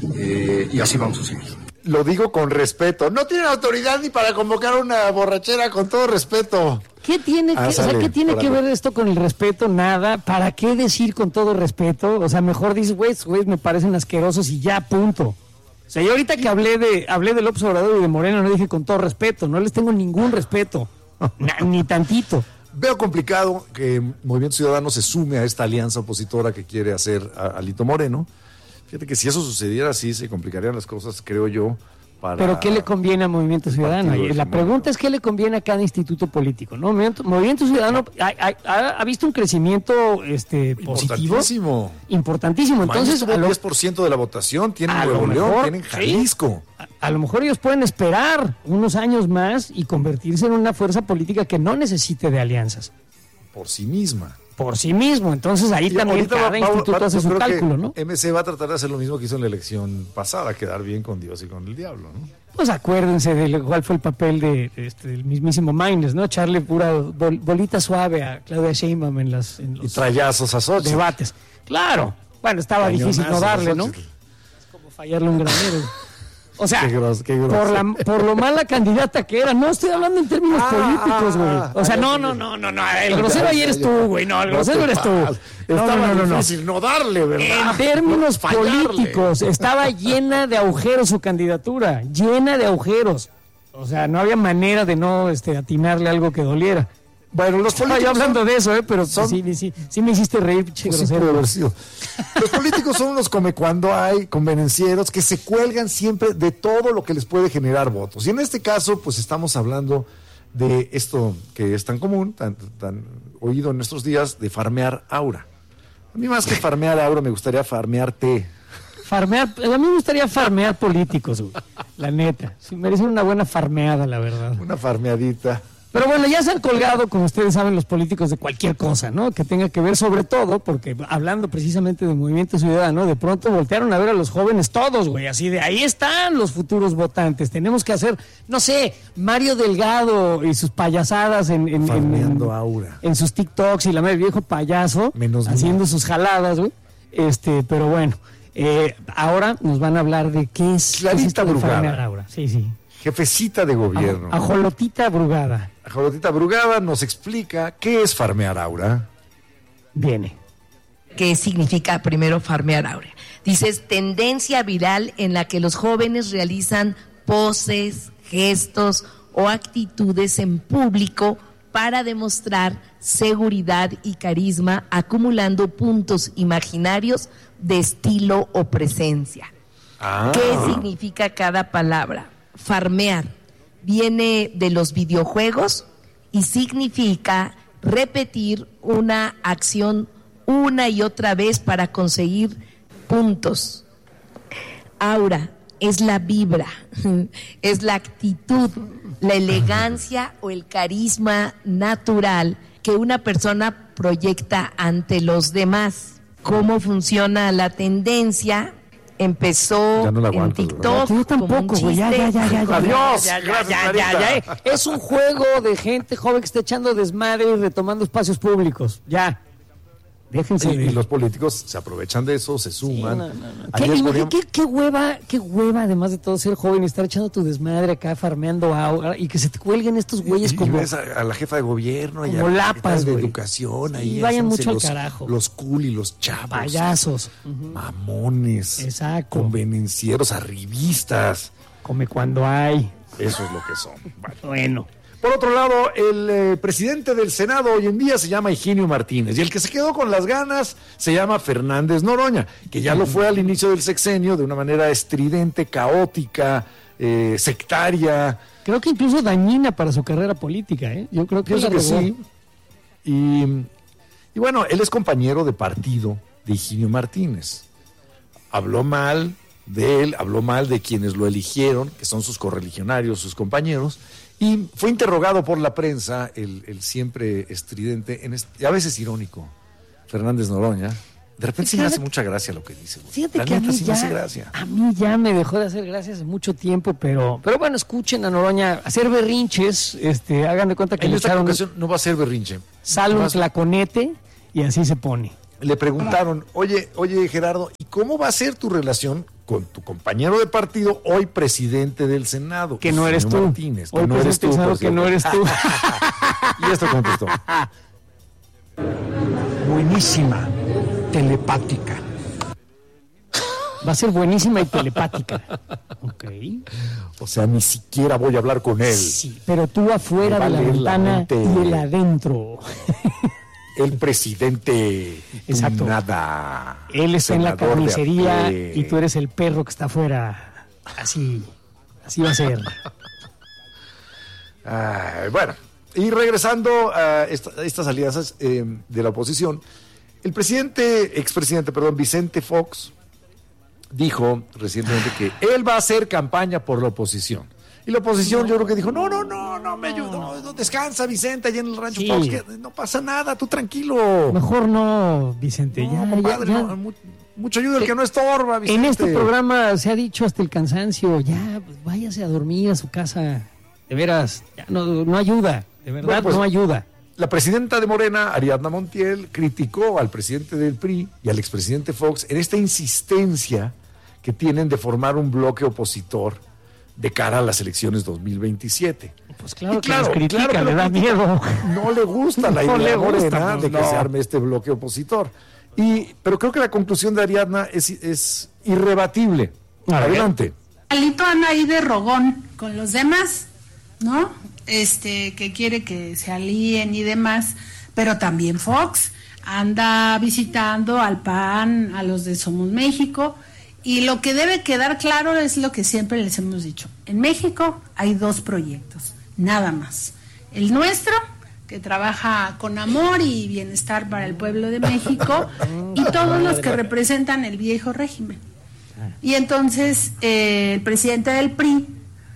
[SPEAKER 7] eh, y así vamos a seguir.
[SPEAKER 4] Lo digo con respeto. No tienen autoridad ni para convocar una borrachera, con todo respeto.
[SPEAKER 3] ¿Qué tiene, ah, que, sale, o sea, ¿qué tiene que ver esto con el respeto? Nada. ¿Para qué decir con todo respeto? O sea, mejor dices, güey, güey, me parecen asquerosos y ya, punto. O sea, yo ahorita que hablé de hablé de López Obrador y de Moreno, no dije con todo respeto. No les tengo ningún respeto. Na, ni tantito.
[SPEAKER 4] Veo complicado que Movimiento Ciudadano se sume a esta alianza opositora que quiere hacer a Alito Moreno. Fíjate que si eso sucediera, sí se complicarían las cosas, creo yo. Para
[SPEAKER 3] Pero ¿qué le conviene a Movimiento Ciudadano? Y la pregunta es ¿qué le conviene a cada instituto político? ¿No? Movimiento, Movimiento Ciudadano ha, ha, ha visto un crecimiento este, positivo.
[SPEAKER 4] Importantísimo.
[SPEAKER 3] Importantísimo. Entonces,
[SPEAKER 4] tuvo el diez por ciento de la votación, tienen Nuevo León, tienen Jalisco.
[SPEAKER 3] Sí, a, a lo mejor ellos pueden esperar unos años más y convertirse en una fuerza política que no necesite de alianzas.
[SPEAKER 4] Por sí misma.
[SPEAKER 3] Por sí mismo, entonces ahí y también cada va, instituto va, hace su cálculo, ¿no?
[SPEAKER 4] M C va a tratar de hacer lo mismo que hizo en la elección pasada, quedar bien con Dios y con el diablo, ¿no?
[SPEAKER 3] Pues acuérdense de cuál fue el papel de, de este, del mismísimo Maynes, ¿no? Echarle pura bol, bolita suave a Claudia Sheinbaum en, las, en los
[SPEAKER 4] y trayazos a Xochitl.
[SPEAKER 3] Debates. Claro, bueno, estaba Cañonazo difícil no darle, ¿no? Es como fallarle un granero. O sea, qué gros, qué por, la, por lo mala candidata que era. No estoy hablando en términos ah, políticos, güey. O sea, no, no, no, no, no. El grosero ayer eres tú, güey. No, el grosero eres tú.
[SPEAKER 4] No, no, no, no, difícil no darle, ¿verdad?
[SPEAKER 3] En términos políticos, estaba llena de agujeros su candidatura. Llena de agujeros. O sea, no había manera de no este, atinarle algo que doliera. Bueno, los políticos. Yo hablando son, de eso, ¿eh? Pero son, sí, sí, sí me hiciste reír, pinche
[SPEAKER 4] pues
[SPEAKER 3] grosero.
[SPEAKER 4] Sí, los políticos son unos come cuando hay convenencieros que se cuelgan siempre de todo lo que les puede generar votos. Y en este caso, pues estamos hablando de esto que es tan común, tan, tan oído en nuestros días, de farmear aura. A mí más que farmear aura, me gustaría farmearte.
[SPEAKER 3] Farmear, a mí me gustaría farmear políticos, güey, la neta. Sí, merecen una buena farmeada, la verdad.
[SPEAKER 4] Una farmeadita.
[SPEAKER 3] Pero bueno, ya se han colgado, como ustedes saben, los políticos de cualquier cosa, ¿no? Que tenga que ver sobre todo, porque hablando precisamente de Movimiento Ciudadano, de pronto voltearon a ver a los jóvenes todos, güey, así de ahí están los futuros votantes. Tenemos que hacer, no sé, Mario Delgado y sus payasadas en, en, en, en,
[SPEAKER 4] aura.
[SPEAKER 3] en sus TikToks y la madre viejo payaso, Menos haciendo mío. sus jaladas, güey. Este, pero bueno, eh, ahora nos van a hablar de qué es
[SPEAKER 4] Clarita Brugada.
[SPEAKER 3] Aura. Sí, sí.
[SPEAKER 4] Jefecita de gobierno.
[SPEAKER 3] Ajolotita Brugada.
[SPEAKER 4] Ajolotita Brugada nos explica qué es farmear aura.
[SPEAKER 3] Viene.
[SPEAKER 8] ¿Qué significa primero farmear aura? Dices, tendencia viral en la que los jóvenes realizan poses, gestos o actitudes en público para demostrar seguridad y carisma, acumulando puntos imaginarios de estilo o presencia. Ah. ¿Qué significa cada palabra? Farmear viene de los videojuegos y significa repetir una acción una y otra vez para conseguir puntos aura, es la vibra, es la actitud, la elegancia o el carisma natural que una persona proyecta ante los demás. ¿Cómo funciona la tendencia? Empezó
[SPEAKER 4] Ya no la
[SPEAKER 8] en
[SPEAKER 4] aguanto,
[SPEAKER 8] TikTok.
[SPEAKER 3] Yo tampoco, güey. Ya, ya, ya, ya, ya.
[SPEAKER 4] Adiós.
[SPEAKER 3] Ya, ya,
[SPEAKER 4] Gracias,
[SPEAKER 3] ya, ya, ya, eh. Es un juego de gente joven que está echando desmadre y retomando espacios públicos. Ya. Déjense.
[SPEAKER 4] Y,
[SPEAKER 3] de-
[SPEAKER 4] y los políticos se aprovechan de eso, se suman.
[SPEAKER 3] No, no, no.
[SPEAKER 4] Ayer
[SPEAKER 3] ¿Qué, y-
[SPEAKER 4] poníamos-
[SPEAKER 3] qué- qué hueva, qué hueva, además de todo, ser joven y estar echando tu desmadre acá, farmeando agua y que se te cuelguen estos güeyes
[SPEAKER 4] y,
[SPEAKER 3] como...
[SPEAKER 4] y ves a, a la jefa de gobierno y
[SPEAKER 3] como
[SPEAKER 4] a la
[SPEAKER 3] lapas,
[SPEAKER 4] secretaria de
[SPEAKER 3] güey.
[SPEAKER 4] educación
[SPEAKER 3] Sí,
[SPEAKER 4] ahí
[SPEAKER 3] vayan
[SPEAKER 4] haciéndose
[SPEAKER 3] mucho al
[SPEAKER 4] los,
[SPEAKER 3] carajo.
[SPEAKER 4] los cool y los chavos,
[SPEAKER 3] payasos.
[SPEAKER 4] mamones,
[SPEAKER 3] Exacto.
[SPEAKER 4] convenencieros, arribistas.
[SPEAKER 3] Come cuando hay.
[SPEAKER 4] Eso es lo que son. Vale.
[SPEAKER 3] Bueno.
[SPEAKER 4] Por otro lado, el eh, presidente del Senado hoy en día se llama Higinio Martínez y el que se quedó con las ganas se llama Fernández Noroña, que ya lo fue al inicio del sexenio de una manera estridente, caótica, eh, sectaria.
[SPEAKER 3] Creo que incluso dañina para su carrera política, ¿eh? Yo creo que,
[SPEAKER 4] Pienso
[SPEAKER 3] la
[SPEAKER 4] que
[SPEAKER 3] regó.
[SPEAKER 4] sí. Y, y bueno, él es compañero de partido de Higinio Martínez. Habló mal de él, habló mal de quienes lo eligieron, que son sus correligionarios, sus compañeros, y fue interrogado por la prensa, el, el siempre estridente, en este, a veces irónico, Fernández Noroña. De repente sí me hace mucha gracia lo que dice. güey.
[SPEAKER 3] Fíjate
[SPEAKER 4] La
[SPEAKER 3] que a
[SPEAKER 4] neta
[SPEAKER 3] mí,
[SPEAKER 4] sí me
[SPEAKER 3] ya,
[SPEAKER 4] hace gracia.
[SPEAKER 3] a mí ya me dejó de hacer gracia hace mucho tiempo, pero, pero bueno, escuchen a Noroña hacer berrinches, este, hagan de cuenta que
[SPEAKER 4] En
[SPEAKER 3] le
[SPEAKER 4] esta
[SPEAKER 3] echaron
[SPEAKER 4] ocasión no va a ser berrinche.
[SPEAKER 3] sal un
[SPEAKER 4] Nomás
[SPEAKER 3] tlaconete y así se pone.
[SPEAKER 4] Le preguntaron, oye, oye Gerardo, ¿y cómo va a ser tu relación con tu compañero de partido, hoy presidente del Senado?
[SPEAKER 3] Que no eres
[SPEAKER 4] señor
[SPEAKER 3] tú.
[SPEAKER 4] Martínez, que
[SPEAKER 3] Hoy
[SPEAKER 4] no eres tú.
[SPEAKER 3] presidente del
[SPEAKER 4] por
[SPEAKER 3] Senado, que no
[SPEAKER 4] cierto.
[SPEAKER 3] eres tú.
[SPEAKER 4] Y esto contestó.
[SPEAKER 9] Buenísima, telepática.
[SPEAKER 3] Va a ser buenísima y telepática. Ok.
[SPEAKER 4] O sea, ni siquiera voy a hablar con él.
[SPEAKER 3] Sí, pero tú afuera
[SPEAKER 4] Me va
[SPEAKER 3] de la
[SPEAKER 4] a leer la
[SPEAKER 3] ventana
[SPEAKER 4] mente.
[SPEAKER 3] y él adentro.
[SPEAKER 4] El presidente. y tú
[SPEAKER 3] Exacto.
[SPEAKER 4] Nada.
[SPEAKER 3] Él está en la
[SPEAKER 4] Senador de a
[SPEAKER 3] carnicería
[SPEAKER 4] pie.
[SPEAKER 3] y tú eres el perro que está afuera. Así, así va a ser.
[SPEAKER 4] Ay, bueno, y regresando a esta- estas alianzas eh, de la oposición, el presidente, expresidente, perdón, Vicente Fox, dijo recientemente que él va a hacer campaña por la oposición. Y la oposición yo creo que dijo, no, no, no, no me ayuda, no, no, descansa Vicente allá en el rancho
[SPEAKER 3] Sí.
[SPEAKER 4] Fox, que no pasa nada, tú tranquilo.
[SPEAKER 3] Mejor no, Vicente.
[SPEAKER 4] No,
[SPEAKER 3] ya,
[SPEAKER 4] compadre,
[SPEAKER 3] ya, ya.
[SPEAKER 4] no, mu- mucho ayuda el que no estorba, Vicente.
[SPEAKER 3] En este programa se ha dicho hasta el cansancio, ya, pues váyase a dormir a su casa. De veras, ya no, no ayuda, de verdad
[SPEAKER 4] Bueno, pues,
[SPEAKER 3] no ayuda.
[SPEAKER 4] La presidenta de Morena, Ariadna Montiel, criticó al presidente del P R I y al expresidente Fox en esta insistencia que tienen de formar un bloque opositor de cara a las elecciones dos mil veintisiete.
[SPEAKER 3] Pues claro,
[SPEAKER 4] Y
[SPEAKER 3] que nos critica,
[SPEAKER 4] claro que
[SPEAKER 3] le
[SPEAKER 4] lo
[SPEAKER 3] da
[SPEAKER 4] critica.
[SPEAKER 3] miedo.
[SPEAKER 4] No le gusta la
[SPEAKER 3] No
[SPEAKER 4] idea
[SPEAKER 3] le gusta,
[SPEAKER 4] Morena
[SPEAKER 3] pues,
[SPEAKER 4] de que
[SPEAKER 3] no.
[SPEAKER 4] se arme este bloque opositor. Y, pero creo que la conclusión de Ariadna es, es irrebatible.
[SPEAKER 3] A ver.
[SPEAKER 4] Adelante.
[SPEAKER 10] Alito anda ahí de rogón con los demás, ¿no? Este, que quiere que se alíen y demás, pero también Fox anda visitando al P A N, a los de Somos México, y lo que debe quedar claro es lo que siempre les hemos dicho. En México hay dos proyectos, nada más. El nuestro, que trabaja con amor y bienestar para el pueblo de México, y todos los que representan el viejo régimen. Y entonces eh, el presidente del P R I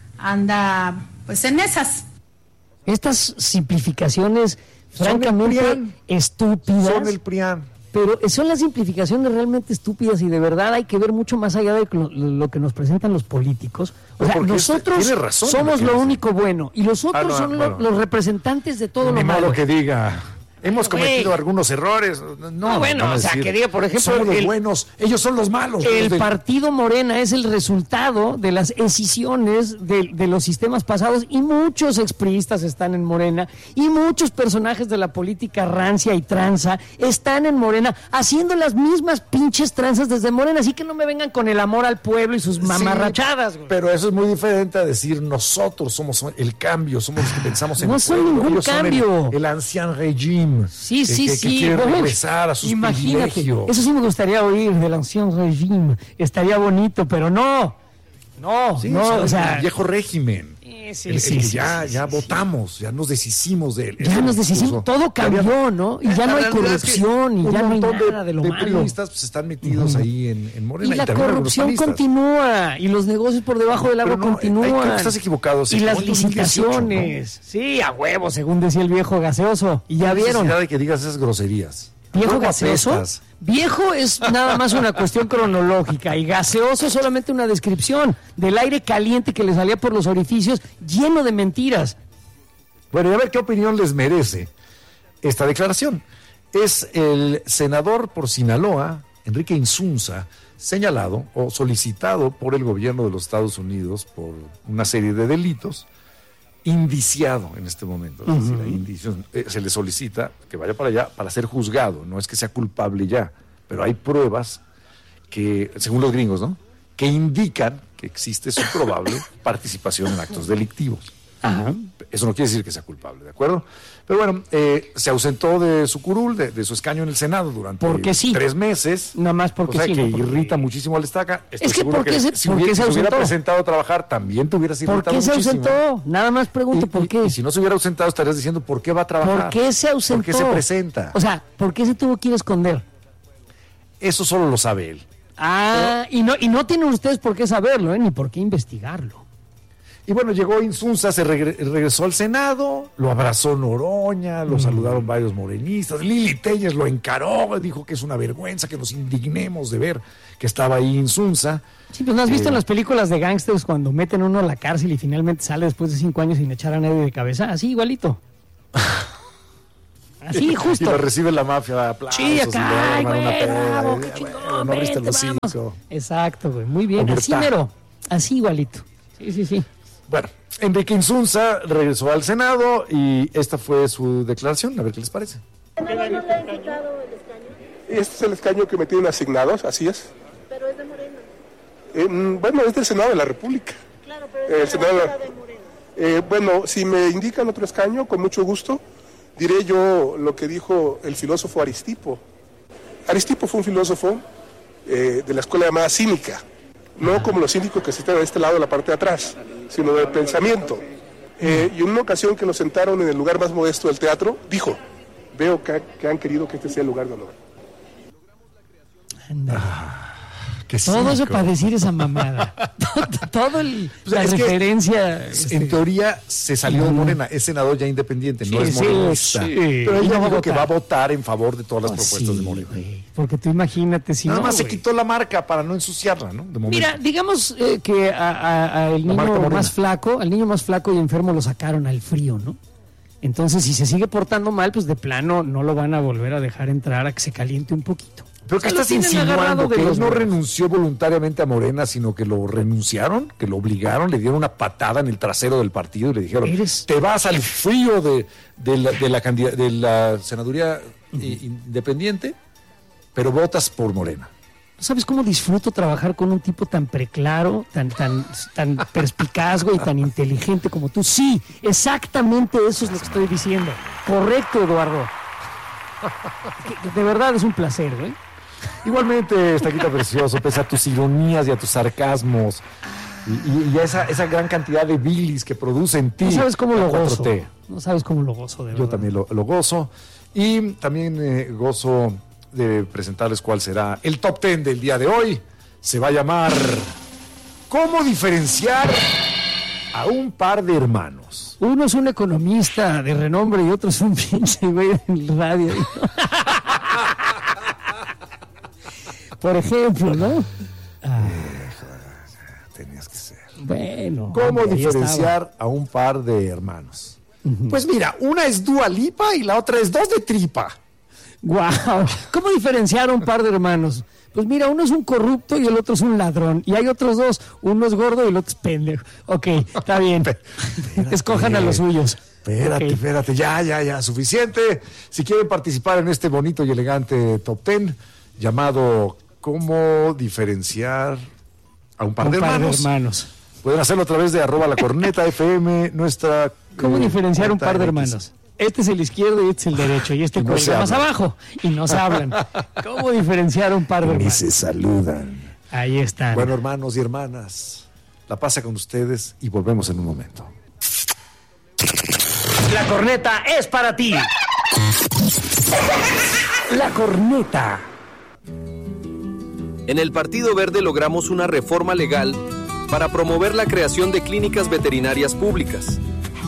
[SPEAKER 10] anda pues en esas.
[SPEAKER 3] Estas simplificaciones,
[SPEAKER 4] Son el
[SPEAKER 3] francamente,
[SPEAKER 4] PRIAN.
[SPEAKER 3] estúpidas.
[SPEAKER 4] Son el P R I A N.
[SPEAKER 3] Pero son las simplificaciones realmente estúpidas y de verdad hay que ver mucho más allá de lo, lo que nos presentan los políticos. O
[SPEAKER 4] Pero
[SPEAKER 3] sea,
[SPEAKER 4] porque
[SPEAKER 3] nosotros
[SPEAKER 4] tiene razón en lo
[SPEAKER 3] somos
[SPEAKER 4] que
[SPEAKER 3] lo
[SPEAKER 4] dice.
[SPEAKER 3] único bueno y los otros
[SPEAKER 4] Ah, no,
[SPEAKER 3] son lo-
[SPEAKER 4] bueno.
[SPEAKER 3] los representantes de todo
[SPEAKER 4] Ni
[SPEAKER 3] lo
[SPEAKER 4] modo
[SPEAKER 3] malo.
[SPEAKER 4] que diga. Hemos
[SPEAKER 3] Güey.
[SPEAKER 4] cometido algunos errores. No,
[SPEAKER 3] No, bueno,
[SPEAKER 4] van a
[SPEAKER 3] o sea,
[SPEAKER 4] decir,
[SPEAKER 3] que diga, por ejemplo,
[SPEAKER 4] somos los
[SPEAKER 3] el-
[SPEAKER 4] buenos, ellos son los malos. los
[SPEAKER 3] El
[SPEAKER 4] del-
[SPEAKER 3] partido Morena es el resultado de las escisiones de, de los sistemas pasados y muchos expriistas están en Morena y muchos personajes de la política rancia y tranza están en Morena haciendo las mismas pinches tranzas desde Morena, así que no me vengan con el amor al pueblo y sus mamarrachadas, güey.
[SPEAKER 4] Pero eso es muy diferente a decir nosotros somos el cambio, somos los que pensamos en
[SPEAKER 3] No
[SPEAKER 4] el
[SPEAKER 3] son
[SPEAKER 4] pueblo.
[SPEAKER 3] ningún
[SPEAKER 4] Ellos son
[SPEAKER 3] cambio.
[SPEAKER 4] el, el ancien regime.
[SPEAKER 3] Sí,
[SPEAKER 4] que-
[SPEAKER 3] sí,
[SPEAKER 4] que,
[SPEAKER 3] sí.
[SPEAKER 4] Que quiere
[SPEAKER 3] Uf,
[SPEAKER 4] regresar a sus
[SPEAKER 3] imagínate,
[SPEAKER 4] privilegios.
[SPEAKER 3] eso sí me gustaría oír del ancien regime, estaría bonito, pero no, no,
[SPEAKER 4] Sí,
[SPEAKER 3] no,
[SPEAKER 4] o sea,
[SPEAKER 3] o sea,
[SPEAKER 4] el viejo régimen.
[SPEAKER 3] eh, sí,
[SPEAKER 4] el,
[SPEAKER 3] sí,
[SPEAKER 4] el que
[SPEAKER 3] sí,
[SPEAKER 4] ya,
[SPEAKER 3] sí,
[SPEAKER 4] ya
[SPEAKER 3] sí,
[SPEAKER 4] votamos, ya nos deshicimos de él.
[SPEAKER 3] Ya nos deshicimos, todo cambió, ¿no? Y ya no hay corrupción, y ya no hay nada de lo
[SPEAKER 4] de
[SPEAKER 3] malo.
[SPEAKER 4] periodistas pues, están metidos uh-huh. ahí en, en Morena.
[SPEAKER 3] Y la corrupción continúa, y los negocios por debajo del agua no, continúan.
[SPEAKER 4] Hay, estás equivocado.
[SPEAKER 3] Y las licitaciones. ¿No? Sí, a huevo, según decía el viejo gaseoso. Y ya vieron.
[SPEAKER 4] Necesidad de que digas esas groserías.
[SPEAKER 3] ¿Viejo gaseoso? Apestas? Viejo es nada más una cuestión cronológica y gaseoso solamente una descripción del aire caliente que le salía por los orificios lleno de mentiras.
[SPEAKER 4] Bueno, y a ver qué opinión les merece esta declaración. Es el senador por Sinaloa, Enrique Insunza, señalado o solicitado por el gobierno de los Estados Unidos por una serie de delitos, indiciado en este momento. Es decir, hay indicios, eh, se le solicita que vaya para allá para ser juzgado, no es que sea culpable ya, pero hay pruebas que, según los gringos, ¿no?, que indican que existe su probable participación en actos delictivos. Ajá. Eso no quiere decir que sea culpable, ¿de acuerdo? Pero bueno, eh, se ausentó de su curul, de, de su escaño en el Senado durante
[SPEAKER 3] porque sí.
[SPEAKER 4] tres meses.
[SPEAKER 3] Nada más porque
[SPEAKER 4] o sea,
[SPEAKER 3] sí.
[SPEAKER 4] que
[SPEAKER 3] No, porque...
[SPEAKER 4] irrita muchísimo al estaca. Estoy
[SPEAKER 3] es que ¿por qué se,
[SPEAKER 4] si
[SPEAKER 3] ¿por
[SPEAKER 4] hubiera,
[SPEAKER 3] qué se
[SPEAKER 4] si se hubiera
[SPEAKER 3] ausentó?
[SPEAKER 4] presentado a trabajar, también te hubieras irritado
[SPEAKER 3] ¿Por qué se
[SPEAKER 4] muchísimo.
[SPEAKER 3] ausentó? Nada más pregunto,
[SPEAKER 4] y,
[SPEAKER 3] ¿por qué?
[SPEAKER 4] Y, y si no se hubiera ausentado, estarías diciendo, ¿por qué va a trabajar?
[SPEAKER 3] ¿Por qué se ausentó?
[SPEAKER 4] ¿Por qué se presenta?
[SPEAKER 3] O sea, ¿por qué se tuvo que ir a esconder?
[SPEAKER 4] Eso solo lo sabe él.
[SPEAKER 3] Ah, Pero, y no y no tienen ustedes por qué saberlo, ¿eh? Ni por qué investigarlo.
[SPEAKER 4] Y bueno, llegó Insunza, se regre- regresó al Senado, lo abrazó Noroña, lo mm. saludaron varios morenistas, Lili Telles lo encaró, dijo que es una vergüenza que nos indignemos de ver que estaba ahí Insunza.
[SPEAKER 3] Sí, pues ¿no has visto eh, en las películas de gángsters cuando meten uno a la cárcel y finalmente sale después de cinco años sin echar a nadie de cabeza? Así, igualito. Así, justo.
[SPEAKER 4] Y lo recibe la mafia, aplausos.
[SPEAKER 3] Sí, acá,
[SPEAKER 4] y
[SPEAKER 3] güey,
[SPEAKER 4] una
[SPEAKER 3] bravo,
[SPEAKER 4] peda,
[SPEAKER 3] qué chingón,
[SPEAKER 4] bueno, no abriste el
[SPEAKER 3] vente,
[SPEAKER 4] hocico.
[SPEAKER 3] Exacto, güey, muy bien, así mero, así igualito. Sí, sí, sí.
[SPEAKER 4] Bueno, Enrique Insunza regresó al Senado y esta fue su declaración, a ver qué les parece.
[SPEAKER 11] Este es el escaño que me tienen asignados, así es.
[SPEAKER 12] Pero es de Morena.
[SPEAKER 11] Eh, bueno, es del Senado de la República.
[SPEAKER 12] Claro, pero es de, el Senado de, la... de Morena.
[SPEAKER 11] Eh, bueno, si me indican otro escaño, con mucho gusto, diré yo lo que dijo el filósofo Aristipo. Aristipo fue un filósofo eh, de la escuela llamada cínica. No como los cínicos que se están de este lado de la parte de atrás, sino del pensamiento. Eh, y en una ocasión que nos sentaron en el lugar más modesto del teatro, dijo, veo que, que han querido que este sea el lugar de honor.
[SPEAKER 4] Ah,
[SPEAKER 3] todo eso para decir esa mamada. Todo el, o sea, la referencia.
[SPEAKER 4] Este... En teoría se salió de Morena, es senador ya independiente, sí, no es morenista. Sí, sí. Pero ella no dijo que va a votar en favor de todas las oh, propuestas sí, de Morena.
[SPEAKER 3] Wey. Porque tú imagínate si
[SPEAKER 4] Nada
[SPEAKER 3] no,
[SPEAKER 4] más
[SPEAKER 3] wey.
[SPEAKER 4] se quitó la marca para no ensuciarla, ¿no? De
[SPEAKER 3] Mira, digamos eh, que al niño más flaco, al niño más flaco y enfermo lo sacaron al frío, ¿no? Entonces, si se sigue portando mal, pues de plano no lo van a volver a dejar entrar a que se caliente un poquito.
[SPEAKER 4] Pero que estás insinuando que él no renunció voluntariamente a Morena, sino que lo renunciaron, que lo obligaron, le dieron una patada en el trasero del partido y le dijeron, ¿Eres? te vas al frío de, de, la, de, la, de la senaduría uh-huh. independiente, pero votas por Morena.
[SPEAKER 3] ¿Sabes cómo disfruto trabajar con un tipo tan preclaro, tan, tan, tan perspicaz y tan inteligente como tú? Sí, exactamente eso es lo que estoy diciendo. Correcto, Eduardo. De verdad es un placer, ¿eh?
[SPEAKER 4] Igualmente, Estaquita Precioso, pese a tus ironías y a tus sarcasmos y, y, y a esa, esa gran cantidad de bilis que produce en ti.
[SPEAKER 3] No sabes cómo lo gozo. No sabes cómo lo gozo, de verdad.
[SPEAKER 4] Yo también lo, lo gozo. Y también eh, gozo de presentarles cuál será el top ten del día de hoy. Se va a llamar ¿Cómo diferenciar a un par de hermanos?
[SPEAKER 3] Uno es un economista de renombre y otro es un pinche güey en el radio. Por ejemplo, ¿no? Ah.
[SPEAKER 4] Tenías que ser.
[SPEAKER 3] Bueno.
[SPEAKER 4] ¿Cómo
[SPEAKER 3] hombre,
[SPEAKER 4] diferenciar a un par de hermanos? Uh-huh. Pues mira, una es Dua Lipa y la otra es dos de tripa.
[SPEAKER 3] Guau. Wow. ¿Cómo diferenciar a un par de hermanos? Pues mira, uno es un corrupto y el otro es un ladrón. Y hay otros dos, uno es gordo y el otro es pendejo. Ok, está bien. Escojan a los suyos.
[SPEAKER 4] Espérate, okay. espérate, ya, ya, ya, suficiente. Si quieren participar en este bonito y elegante top ten llamado ¿Cómo diferenciar a un par,
[SPEAKER 3] un
[SPEAKER 4] de,
[SPEAKER 3] par
[SPEAKER 4] hermanos?
[SPEAKER 3] de hermanos?
[SPEAKER 4] Pueden hacerlo a través de arroba la corneta F M, nuestra...
[SPEAKER 3] ¿Cómo eh, diferenciar un par de hermanos? Este es el izquierdo y este es el derecho, y este
[SPEAKER 4] y no
[SPEAKER 3] cuelga más abajo, y no se hablan. ¿Cómo diferenciar un par de hermanos?
[SPEAKER 4] Ni se saludan.
[SPEAKER 3] Ahí están.
[SPEAKER 4] Bueno, hermanos y hermanas, la pasa con ustedes y volvemos en un momento.
[SPEAKER 3] La corneta es para ti. La corneta.
[SPEAKER 13] En el Partido Verde logramos una reforma legal para promover la creación de clínicas veterinarias públicas.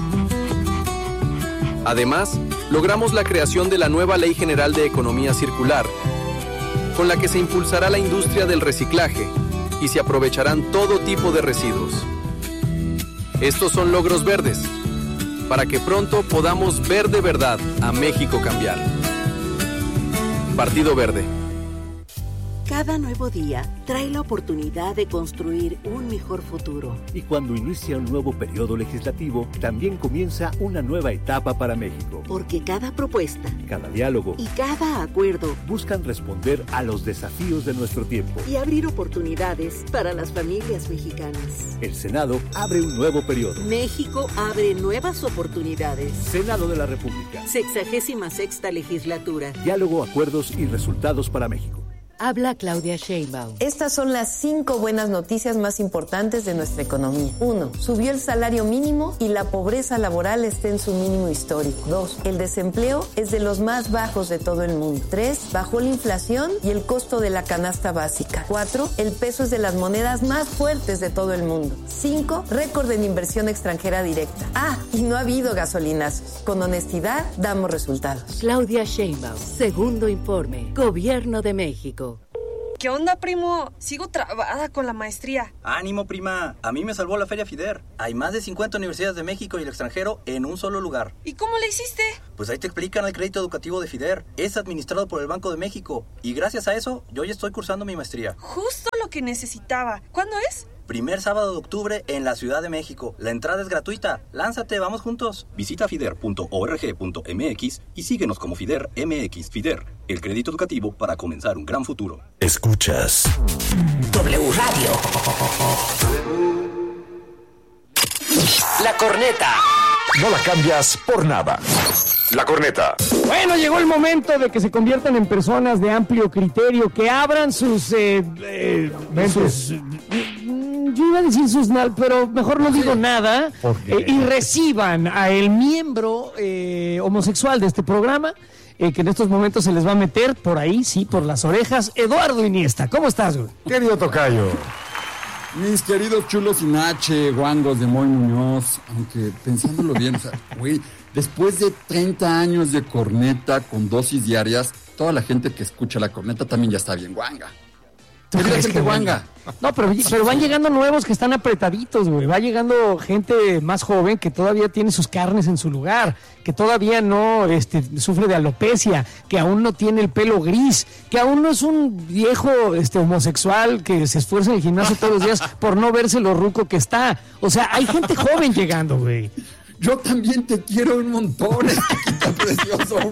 [SPEAKER 13] Además, logramos la creación de la nueva Ley General de Economía Circular, con la que se impulsará la industria del reciclaje y se aprovecharán todo tipo de residuos. Estos son logros verdes, para que pronto podamos ver de verdad a México cambiar. Partido Verde.
[SPEAKER 14] Cada nuevo día trae la oportunidad de construir un mejor futuro.
[SPEAKER 15] Y cuando inicia un nuevo periodo legislativo, también comienza una nueva etapa para México.
[SPEAKER 14] Porque cada propuesta,
[SPEAKER 15] cada diálogo
[SPEAKER 14] y cada acuerdo
[SPEAKER 15] buscan responder a los desafíos de nuestro tiempo
[SPEAKER 14] y abrir oportunidades para las familias mexicanas.
[SPEAKER 15] El Senado abre un nuevo periodo.
[SPEAKER 14] México abre nuevas oportunidades.
[SPEAKER 15] Senado de la República.
[SPEAKER 14] Sexagésima sexta legislatura.
[SPEAKER 15] Diálogo, acuerdos y resultados para México.
[SPEAKER 16] Habla Claudia Sheinbaum.
[SPEAKER 17] Estas son las cinco buenas noticias más importantes de nuestra economía. Uno, subió el salario mínimo y la pobreza laboral está en su mínimo histórico. Dos, el desempleo es de los más bajos de todo el mundo. Tres, bajó la inflación y el costo de la canasta básica. Cuatro, el peso es de las monedas más fuertes de todo el mundo. Cinco, récord en inversión extranjera directa. Ah, y no ha habido gasolinazos. Con honestidad, damos resultados.
[SPEAKER 16] Claudia Sheinbaum, segundo informe, Gobierno de México.
[SPEAKER 18] ¿Qué onda, primo? Sigo trabada con la maestría.
[SPEAKER 19] ¡Ánimo, prima! A mí me salvó la Feria FIDER. Hay más de cincuenta universidades de México y el extranjero en un solo lugar.
[SPEAKER 18] ¿Y cómo le hiciste?
[SPEAKER 19] Pues ahí te explican el crédito educativo de FIDER. Es administrado por el Banco de México. Y gracias a eso, yo ya estoy cursando mi maestría.
[SPEAKER 18] Justo lo que necesitaba. ¿Cuándo es?
[SPEAKER 19] Primer sábado de octubre en la Ciudad de México. La entrada es gratuita. Lánzate, vamos juntos. Visita fider punto org punto m x y síguenos como Fider M X. Fider, el crédito educativo para comenzar un gran futuro.
[SPEAKER 1] Escuchas
[SPEAKER 3] W Radio. La corneta.
[SPEAKER 2] No la cambias por nada. La corneta.
[SPEAKER 3] Bueno, llegó el momento de que se conviertan en personas de amplio criterio, que abran sus... Eh, eh, sus yo iba a decir sus... pero mejor no digo nada. Eh, y reciban a el miembro eh, homosexual de este programa, eh, que en estos momentos se les va a meter por ahí, sí, por las orejas. Eduardo Iniesta, ¿cómo estás, güey?
[SPEAKER 4] Querido tocayo.
[SPEAKER 20] Mis queridos chulos sin H, guangos de Moy Muñoz, aunque pensándolo bien, o sea, güey, después de treinta años de corneta con dosis diarias, toda la gente que escucha la corneta también ya está bien guanga.
[SPEAKER 3] ¿Tú crees que guanga? No, pero, pero van llegando nuevos que están apretaditos, güey. Va llegando gente más joven que todavía tiene sus carnes en su lugar, que todavía no este, sufre de alopecia, que aún no tiene el pelo gris, que aún no es un viejo este, homosexual que se esfuerza en el gimnasio todos los días por no verse lo ruco que está. O sea, hay gente joven llegando, güey.
[SPEAKER 20] Yo también te quiero un montón, está precioso.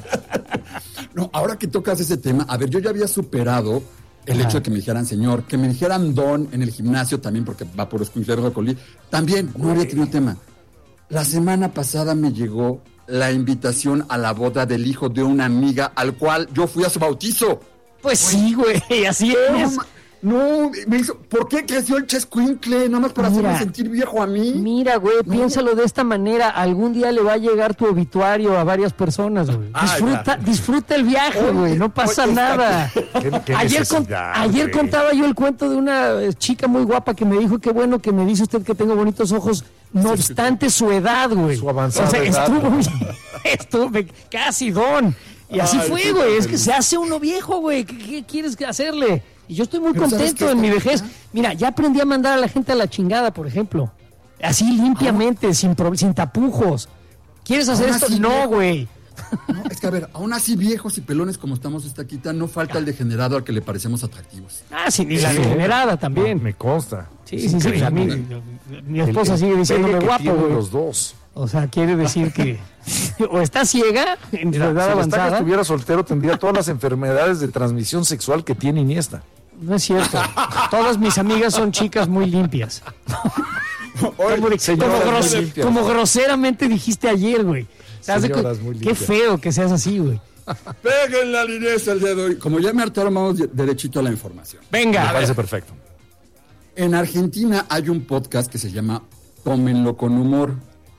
[SPEAKER 20] No, ahora que tocas ese tema, a ver, yo ya había superado el Ajá. hecho de que me dijeran señor, que me dijeran don en el gimnasio también, porque va por escuinceros de colí, también no había tenido tema. La semana pasada me llegó la invitación a la boda del hijo de una amiga al cual yo fui a su bautizo.
[SPEAKER 3] Pues sí, güey, así es.
[SPEAKER 20] No, me hizo, ¿por qué creció el chescuincle? Nada más para mira, hacerme sentir viejo a mí.
[SPEAKER 3] Mira, güey, no. Piénsalo de esta manera. Algún día le va a llegar tu obituario a varias personas, güey. Ah, disfruta, disfruta el viaje, güey. No pasa oye, nada. ¿Qué, qué ayer con, ayer contaba yo el cuento de una chica muy guapa que me dijo, qué bueno que me dice usted que tengo bonitos ojos, no obstante su edad, güey. Su avanzada o sea, edad. Estuvo, estuvo casi don. Y así Ay, fue, güey. Es que se hace uno viejo, güey. ¿Qué, qué quieres hacerle? Y yo estoy muy Pero contento en mi vejez. Mira, ya aprendí a mandar a la gente a la chingada, por ejemplo. Así limpiamente, ah. sin, pro, sin tapujos. ¿Quieres hacer esto? No, güey.
[SPEAKER 20] No, es que a ver, aún así viejos y pelones como estamos esta quita, no falta el degenerado al que le parecemos atractivos.
[SPEAKER 3] Ah, sí, ni la degenerada también.
[SPEAKER 4] No, me consta.
[SPEAKER 3] Sí, sí, sí. sí. Mi, mi esposa el, sigue diciéndome guapo, güey.
[SPEAKER 4] Los dos.
[SPEAKER 3] O sea, quiere decir que o está ciega en Mira, edad
[SPEAKER 4] si
[SPEAKER 3] avanzada.
[SPEAKER 4] Si estuviera soltero tendría todas las enfermedades de transmisión sexual que tiene Iniesta.
[SPEAKER 3] No es cierto. Todas mis amigas son chicas muy limpias. Oye, como, como, gros, limpias. Como groseramente dijiste ayer, güey. Qué feo que seas así, güey.
[SPEAKER 20] Peguen la línea el día de hoy. Como ya me hartaron, vamos derechito a la información.
[SPEAKER 3] Venga.
[SPEAKER 4] Me parece perfecto.
[SPEAKER 20] En Argentina hay un podcast que se llama Tómenlo con humor.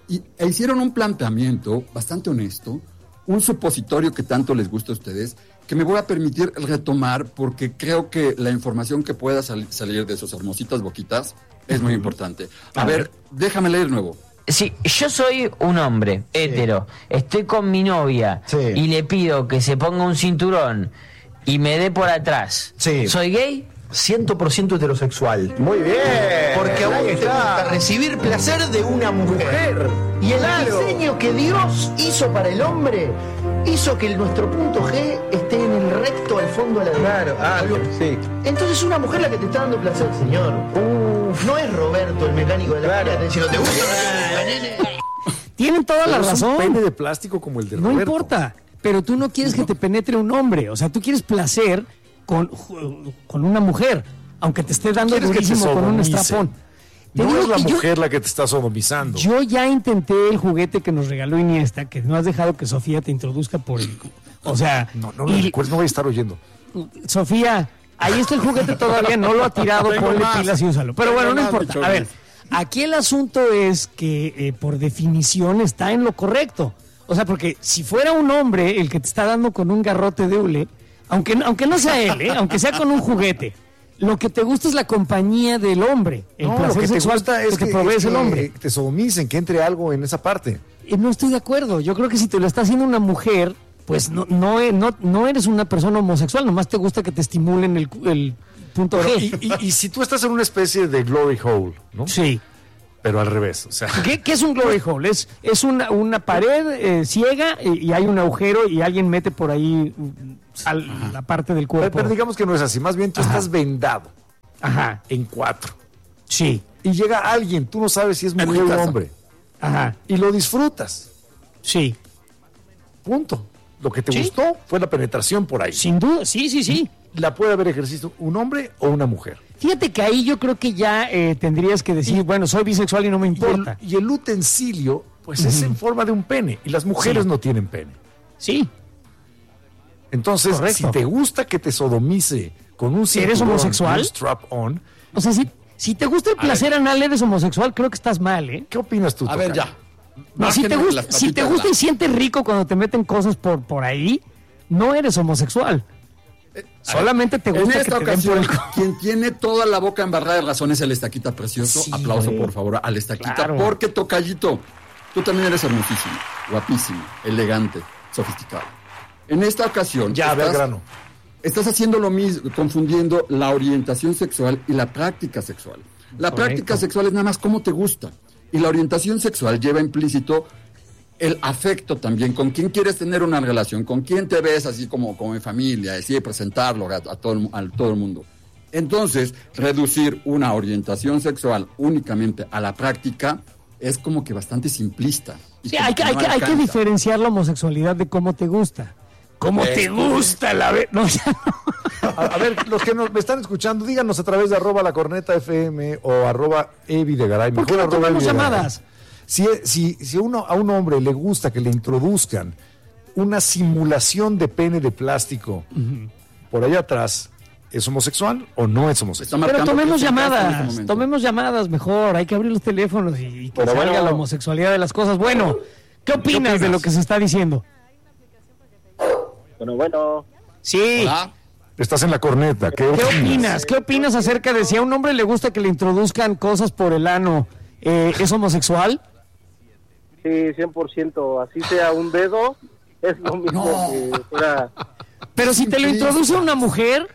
[SPEAKER 20] Y, e hicieron un planteamiento bastante honesto, un supositorio que tanto les gusta a ustedes, que me voy a permitir retomar porque creo que la información que pueda sal- salir de sus hermositas boquitas es muy importante. A, a ver, ver, déjame leer nuevo.
[SPEAKER 21] Sí, yo soy un hombre hétero, sí. Estoy con mi novia sí. Y le pido que se ponga un cinturón y me dé por atrás. Sí. ¿Soy gay?
[SPEAKER 22] cien por ciento heterosexual.
[SPEAKER 23] Muy bien.
[SPEAKER 22] Porque a vos te gusta recibir placer de una mujer. Y el claro. diseño que Dios hizo para el hombre hizo que nuestro punto G esté en el recto al fondo de la
[SPEAKER 23] Claro, ah, sí.
[SPEAKER 22] Entonces una mujer la que te está dando placer, señor. Uf. No es Roberto, el mecánico de la claro. Te diciendo, ¿te gusta o no te gusta, nene?
[SPEAKER 3] Tienen toda
[SPEAKER 4] pero
[SPEAKER 3] la
[SPEAKER 4] es
[SPEAKER 3] razón.
[SPEAKER 4] Un pene de plástico como el de
[SPEAKER 3] No
[SPEAKER 4] Roberto.
[SPEAKER 3] importa, pero tú no quieres no. que te penetre un hombre. O sea, tú quieres placer con, con una mujer, aunque te esté dando durísimo con un estrapón.
[SPEAKER 4] Te no es la mujer yo, la que te está sodomizando.
[SPEAKER 3] Yo ya intenté el juguete que nos regaló Iniesta, que no has dejado que Sofía te introduzca por el... O sea...
[SPEAKER 4] No, no, y, recuerdo, no voy a estar oyendo.
[SPEAKER 3] Sofía, ahí está el juguete todavía, no lo ha tirado, ponle pilas y úsalo. Pero bueno, no importa. A ver, aquí el asunto es que eh, por definición está en lo correcto. O sea, porque si fuera un hombre el que te está dando con un garrote de hule, aunque, aunque no sea él, ¿eh? Aunque sea con un juguete, lo que te gusta es la compañía del hombre. El
[SPEAKER 4] no,
[SPEAKER 3] placer
[SPEAKER 4] lo que
[SPEAKER 3] sexual
[SPEAKER 4] te gusta es
[SPEAKER 3] que,
[SPEAKER 4] que,
[SPEAKER 3] te provees
[SPEAKER 4] es que
[SPEAKER 3] el hombre.
[SPEAKER 4] te sodomicen, que entre algo en esa parte.
[SPEAKER 3] Eh, no estoy de acuerdo. Yo creo que si te lo está haciendo una mujer, pues no, no, no, no eres una persona homosexual, nomás te gusta que te estimulen el, el punto
[SPEAKER 4] Pero,
[SPEAKER 3] G.
[SPEAKER 4] Y, y, y si tú estás en una especie de glory hole, ¿no?
[SPEAKER 3] Sí.
[SPEAKER 4] Pero al revés, o sea...
[SPEAKER 3] ¿Qué, qué es un glory hole? Es, es una, una pared eh, ciega y, y hay un agujero y alguien mete por ahí al, la parte del cuerpo.
[SPEAKER 4] Pero, pero digamos que no es así, más bien tú Ajá. estás vendado.
[SPEAKER 3] Ajá.
[SPEAKER 4] En cuatro.
[SPEAKER 3] Sí.
[SPEAKER 4] Y llega alguien, tú no sabes si es mujer o hombre.
[SPEAKER 3] Ajá.
[SPEAKER 4] Y lo disfrutas.
[SPEAKER 3] Sí.
[SPEAKER 4] Punto. Lo que te
[SPEAKER 3] ¿Sí?
[SPEAKER 4] gustó fue la penetración por ahí.
[SPEAKER 3] Sin duda, sí, sí, sí.
[SPEAKER 4] La puede haber ejercido un hombre o una mujer.
[SPEAKER 3] Fíjate que ahí yo creo que ya eh, tendrías que decir, y, bueno, soy bisexual y no me importa.
[SPEAKER 4] Y el, y el utensilio, pues uh-huh. es en forma de un pene. Y las mujeres sí. no tienen pene.
[SPEAKER 3] Sí.
[SPEAKER 4] Entonces, Correcto. si te gusta que te sodomice con un cinturón,
[SPEAKER 3] ¿eres homosexual?
[SPEAKER 4] Un strap on.
[SPEAKER 3] O sea, si, si te gusta el placer anal, eres homosexual, creo que estás mal, ¿eh?
[SPEAKER 4] ¿Qué opinas tú,
[SPEAKER 20] A ver, ya.
[SPEAKER 3] No, si te gusta, si te gusta y sientes rico cuando te meten cosas por, por ahí, no eres homosexual. Eh, Solamente te gusta
[SPEAKER 20] en esta
[SPEAKER 3] que te
[SPEAKER 20] ocasión,
[SPEAKER 3] den por el...
[SPEAKER 20] quien tiene toda la boca embarrada de razón es el Estaquita precioso.
[SPEAKER 3] Sí,
[SPEAKER 20] Aplauso,
[SPEAKER 3] güey.
[SPEAKER 20] por favor, al Estaquita.
[SPEAKER 3] Claro.
[SPEAKER 20] Porque, tocallito, tú también eres hermosísimo, guapísimo, elegante, sofisticado. En esta ocasión...
[SPEAKER 4] Ya,
[SPEAKER 20] estás,
[SPEAKER 4] ve al grano.
[SPEAKER 20] Estás haciendo lo mismo, confundiendo la orientación sexual y la práctica sexual. La
[SPEAKER 3] Correcto.
[SPEAKER 20] práctica sexual es nada más cómo te gusta. Y la orientación sexual lleva implícito el afecto también, con quién quieres tener una relación, con quién te ves así como, como en familia, así presentarlo a, a, todo el, a todo el mundo. Entonces, reducir una orientación sexual únicamente a la práctica es como que bastante simplista.
[SPEAKER 3] Sí, hay que, no hay, que, hay que diferenciar la homosexualidad de cómo te gusta. ¿Cómo eh, te gusta la vez? No, ya no.
[SPEAKER 4] A, a ver, los que nos, me están escuchando, díganos a través de arroba la corneta F M o arroba evidegaray.
[SPEAKER 3] ¿Por qué no tomamos llamadas?
[SPEAKER 4] Si, si, si uno, a un hombre le gusta que le introduzcan una simulación de pene de plástico uh-huh. por allá atrás, ¿es homosexual o no es homosexual?
[SPEAKER 3] Pero tomemos llamadas, este tomemos llamadas mejor, hay que abrir los teléfonos y, y que Pero salga bueno. la homosexualidad de las cosas. Bueno, ¿qué opinas, ¿Qué opinas de lo que se está diciendo?
[SPEAKER 24] Bueno, bueno.
[SPEAKER 3] Sí.
[SPEAKER 4] Hola. Estás en la corneta. ¿Qué opinas?
[SPEAKER 3] ¿Qué opinas? ¿Qué opinas acerca de si a un hombre le gusta que le introduzcan cosas por el ano? Eh, ¿Es homosexual?
[SPEAKER 24] Sí, cien por ciento. Así sea un dedo, es lo mismo no. que fuera...
[SPEAKER 3] Pero si te lo introduce una mujer...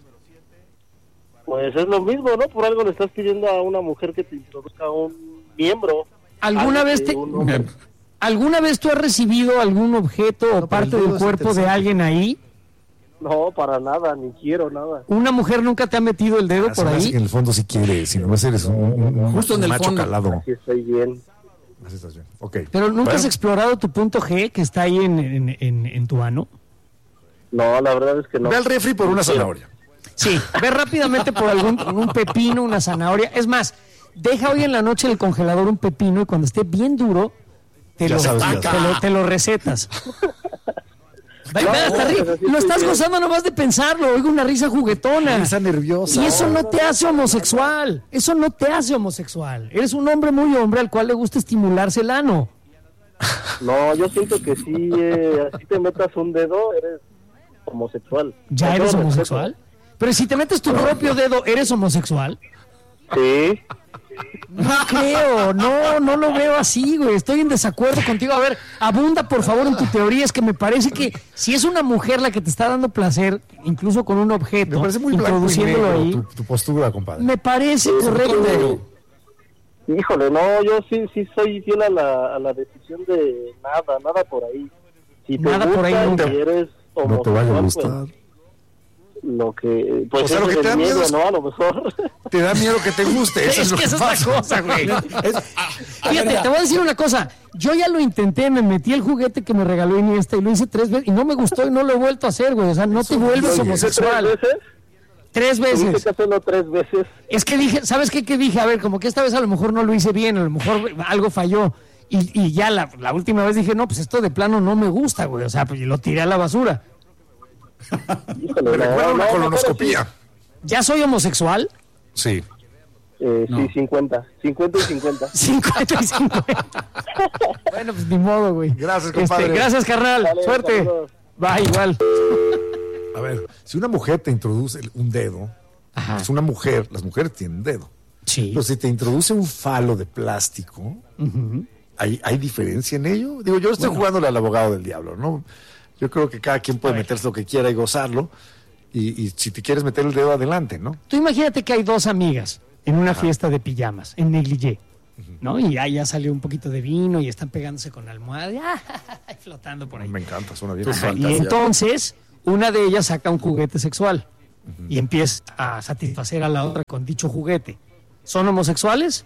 [SPEAKER 24] Pues es lo mismo, ¿no? Por algo le estás pidiendo a una mujer que te introduzca un miembro.
[SPEAKER 3] ¿Alguna vez te... ¿Alguna vez tú has recibido algún objeto no, o parte del cuerpo de alguien ahí?
[SPEAKER 24] No, para nada, ni quiero nada.
[SPEAKER 3] ¿Una mujer nunca te ha metido el dedo
[SPEAKER 4] ah,
[SPEAKER 3] por ahí?
[SPEAKER 4] En el fondo sí quiere, si no eres un, un, un,
[SPEAKER 20] Justo
[SPEAKER 4] un
[SPEAKER 20] en el
[SPEAKER 4] macho
[SPEAKER 20] fondo.
[SPEAKER 4] calado.
[SPEAKER 24] Así estoy bien.
[SPEAKER 4] Así estás bien, ok.
[SPEAKER 3] ¿Pero nunca
[SPEAKER 4] bueno.
[SPEAKER 3] has explorado tu punto G que está ahí en, en, en, en tu ano?
[SPEAKER 24] No, la verdad es que no.
[SPEAKER 4] Ve al refri por una zanahoria.
[SPEAKER 3] Sí, ve rápidamente por algún un pepino, una zanahoria. Es más, deja hoy en la noche en el congelador un pepino y cuando esté bien duro... Te lo,
[SPEAKER 4] sabes,
[SPEAKER 3] te, lo, te lo recetas. Ve, ve, hasta ri- lo estás gozando nomás de pensarlo. Oigo una risa juguetona.
[SPEAKER 4] Risa nerviosa.
[SPEAKER 3] Y eso no te hace homosexual. Eso no te hace homosexual. Eres un hombre muy hombre al cual le gusta estimularse el ano.
[SPEAKER 24] No, yo siento que si eh, así te metas un dedo, eres homosexual.
[SPEAKER 3] ¿Ya
[SPEAKER 24] Con
[SPEAKER 3] eres
[SPEAKER 24] todo
[SPEAKER 3] homosexual? Pero si te metes tu propio dedo, ¿eres homosexual?
[SPEAKER 24] respeto. Sí.
[SPEAKER 3] No creo, no, no lo veo así, güey. Estoy en desacuerdo contigo. A ver, abunda por favor en tu teoría. Es que me parece que si es una mujer la que te está dando placer, incluso con un objeto,
[SPEAKER 4] Me parece muy blanco y
[SPEAKER 3] introduciéndolo
[SPEAKER 4] negro
[SPEAKER 3] ahí,
[SPEAKER 4] tu, tu postura, compadre.
[SPEAKER 3] me parece correcto.
[SPEAKER 24] Híjole, no, yo sí sí soy fiel a la, a la decisión de nada, nada por ahí. Si te
[SPEAKER 3] Nada
[SPEAKER 24] gusta
[SPEAKER 3] por ahí nunca.
[SPEAKER 24] y eres
[SPEAKER 4] No te vaya a
[SPEAKER 24] homosexual,
[SPEAKER 4] gustar.
[SPEAKER 24] pues, lo que pues
[SPEAKER 4] O sea,
[SPEAKER 24] ese
[SPEAKER 4] lo que
[SPEAKER 24] es
[SPEAKER 4] te
[SPEAKER 24] el
[SPEAKER 4] da
[SPEAKER 24] miedo,
[SPEAKER 4] miedo es-
[SPEAKER 24] ¿no? A lo mejor.
[SPEAKER 4] Te da miedo que te guste. Eso
[SPEAKER 3] Es
[SPEAKER 4] es, lo
[SPEAKER 3] que
[SPEAKER 4] que
[SPEAKER 3] esa es la
[SPEAKER 4] pasa.
[SPEAKER 3] cosa, güey.
[SPEAKER 20] Es- ah, a
[SPEAKER 3] Fíjate,
[SPEAKER 20] ver,
[SPEAKER 3] te voy a decir una cosa. Yo ya lo intenté, me metí el juguete que me regaló Iniesta y lo hice tres veces y no me gustó y no lo he vuelto a hacer, güey. O sea, no te vuelves
[SPEAKER 24] ¿Lo hiciste
[SPEAKER 3] homosexual.
[SPEAKER 24] ¿Tres veces?
[SPEAKER 3] Tres
[SPEAKER 24] Tuviste
[SPEAKER 3] veces.
[SPEAKER 24] que hacerlo tres veces.
[SPEAKER 3] Es que dije, ¿sabes qué? Que dije, a ver, como que esta vez a lo mejor no lo hice bien, a lo mejor algo falló. Y, y ya la, la última vez dije, no, pues esto de plano no me gusta, güey. O sea, pues lo tiré a la basura.
[SPEAKER 24] Híjole,
[SPEAKER 4] Me
[SPEAKER 24] no,
[SPEAKER 4] recuerda
[SPEAKER 24] no,
[SPEAKER 4] una
[SPEAKER 24] no,
[SPEAKER 4] colonoscopía.
[SPEAKER 3] ¿Ya soy homosexual?
[SPEAKER 4] Sí.
[SPEAKER 24] Eh,
[SPEAKER 20] No.
[SPEAKER 24] Sí, cincuenta. cincuenta y cincuenta.
[SPEAKER 3] cincuenta y cincuenta. Bueno, pues ni modo, güey.
[SPEAKER 4] Gracias, compadre.
[SPEAKER 3] Este, gracias, carnal.
[SPEAKER 24] Dale,
[SPEAKER 3] Suerte.
[SPEAKER 24] saludos.
[SPEAKER 3] Va, igual.
[SPEAKER 4] A ver, si una mujer te introduce un dedo,
[SPEAKER 3] Ajá.
[SPEAKER 4] es una mujer, las mujeres tienen dedo.
[SPEAKER 3] Sí.
[SPEAKER 4] Pero si te introduce un falo de plástico,
[SPEAKER 3] Ujú.
[SPEAKER 4] ¿hay, ¿hay diferencia en ello? Digo, yo estoy
[SPEAKER 3] Bueno.
[SPEAKER 4] jugándole al abogado del diablo, ¿no? Yo creo que cada quien puede
[SPEAKER 3] A ver.
[SPEAKER 4] meterse lo que quiera y gozarlo. Y, y si te quieres meter el dedo, adelante, ¿no?
[SPEAKER 3] Tú imagínate que hay dos amigas en una fiesta de pijamas, en negligé, ¿no? Y ahí ya salió un poquito de vino y están pegándose con la almohada y, ah, flotando por ahí.
[SPEAKER 4] Me encanta, suena bien.
[SPEAKER 20] Tus
[SPEAKER 3] Ajá, y
[SPEAKER 20] fantasías.
[SPEAKER 3] entonces una de ellas saca un juguete sexual y empieza a satisfacer a la otra con dicho juguete. ¿Son homosexuales?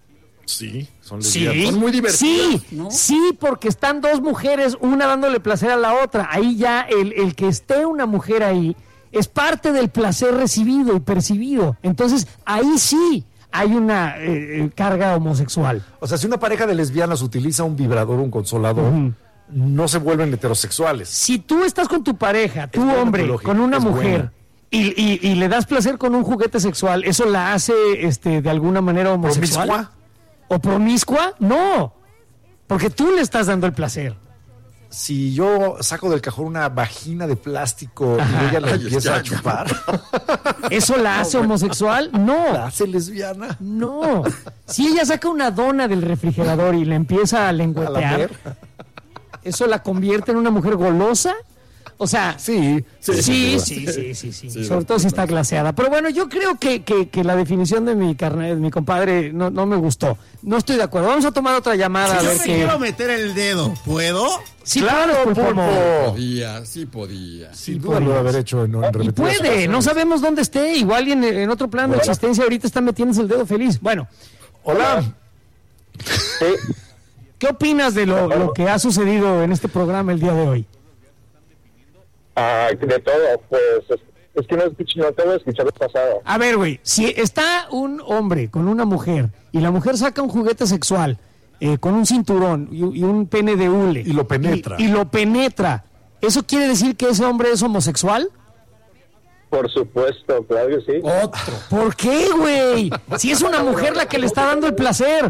[SPEAKER 4] Sí, son
[SPEAKER 3] Sí,
[SPEAKER 4] lesbianas.
[SPEAKER 20] Son muy divertidas,
[SPEAKER 3] sí,
[SPEAKER 20] ¿no?
[SPEAKER 3] sí, porque están dos mujeres, una dándole placer a la otra. Ahí ya el, el que esté una mujer ahí es parte del placer recibido y percibido. Entonces ahí sí hay una eh, carga homosexual.
[SPEAKER 4] O sea, si una pareja de lesbianas utiliza un vibrador o un consolador,
[SPEAKER 3] Ujú.
[SPEAKER 4] no se vuelven heterosexuales.
[SPEAKER 3] Si tú estás con tu pareja, tu
[SPEAKER 4] buena
[SPEAKER 3] hombre,
[SPEAKER 4] tu lógica,
[SPEAKER 3] con una
[SPEAKER 4] es
[SPEAKER 3] mujer
[SPEAKER 4] buena.
[SPEAKER 3] y, y- y le das placer con un juguete sexual, ¿eso la hace este, de alguna manera homosexual?
[SPEAKER 4] ¿Promiscua?
[SPEAKER 3] ¿O promiscua? No, porque tú le estás dando el placer.
[SPEAKER 4] Si yo saco del cajón una vagina de plástico
[SPEAKER 3] Ajá.
[SPEAKER 4] y ella la
[SPEAKER 20] Ay,
[SPEAKER 4] empieza
[SPEAKER 20] ya,
[SPEAKER 4] a chupar,
[SPEAKER 3] ¿Eso la hace homosexual? No.
[SPEAKER 4] ¿la hace lesbiana?
[SPEAKER 3] No. Si ella saca una dona del refrigerador y la empieza a
[SPEAKER 4] A
[SPEAKER 3] lengüetear,
[SPEAKER 4] lamer.
[SPEAKER 3] ¿eso la convierte en una mujer golosa? O sea,
[SPEAKER 4] Sí,
[SPEAKER 3] sí, sí,
[SPEAKER 20] sí,
[SPEAKER 3] sí, sí, sí,
[SPEAKER 20] sí,
[SPEAKER 3] sobre todo si está glaseada. Pero bueno, yo creo que, que, que la definición de mi carnet, de mi compadre, no, no me gustó. No estoy de acuerdo. Vamos a tomar otra llamada a
[SPEAKER 5] Si yo
[SPEAKER 3] ver
[SPEAKER 5] me
[SPEAKER 3] qué.
[SPEAKER 5] quiero meter el dedo, ¿puedo?
[SPEAKER 3] Sí,
[SPEAKER 4] Claro,
[SPEAKER 3] puedes, Pulpo.
[SPEAKER 4] Pulpo.
[SPEAKER 20] Podía, sí podía.
[SPEAKER 4] Sin duda lo debe haber hecho en, en
[SPEAKER 3] Y
[SPEAKER 4] repetidas
[SPEAKER 3] puede, no
[SPEAKER 4] ocasiones.
[SPEAKER 3] sabemos dónde esté. Igual y en, en otro plano de existencia ahorita está metiéndose el dedo feliz. Bueno,
[SPEAKER 4] Hola.
[SPEAKER 3] ¿qué opinas de lo, lo que ha sucedido en este programa el día de hoy?
[SPEAKER 6] Ah, de todo, pues es, es que no, escucho, no tengo que escuchar lo pasado.
[SPEAKER 3] A ver, güey, si está un hombre con una mujer y la mujer saca un juguete sexual eh, con un cinturón y, y un pene de hule
[SPEAKER 4] Y lo penetra.
[SPEAKER 3] y, y lo penetra, ¿eso quiere decir que ese hombre es homosexual?
[SPEAKER 6] Por supuesto, claro que sí.
[SPEAKER 20] Otro.
[SPEAKER 3] ¿Por qué, güey? Si es una mujer la que le está dando el placer.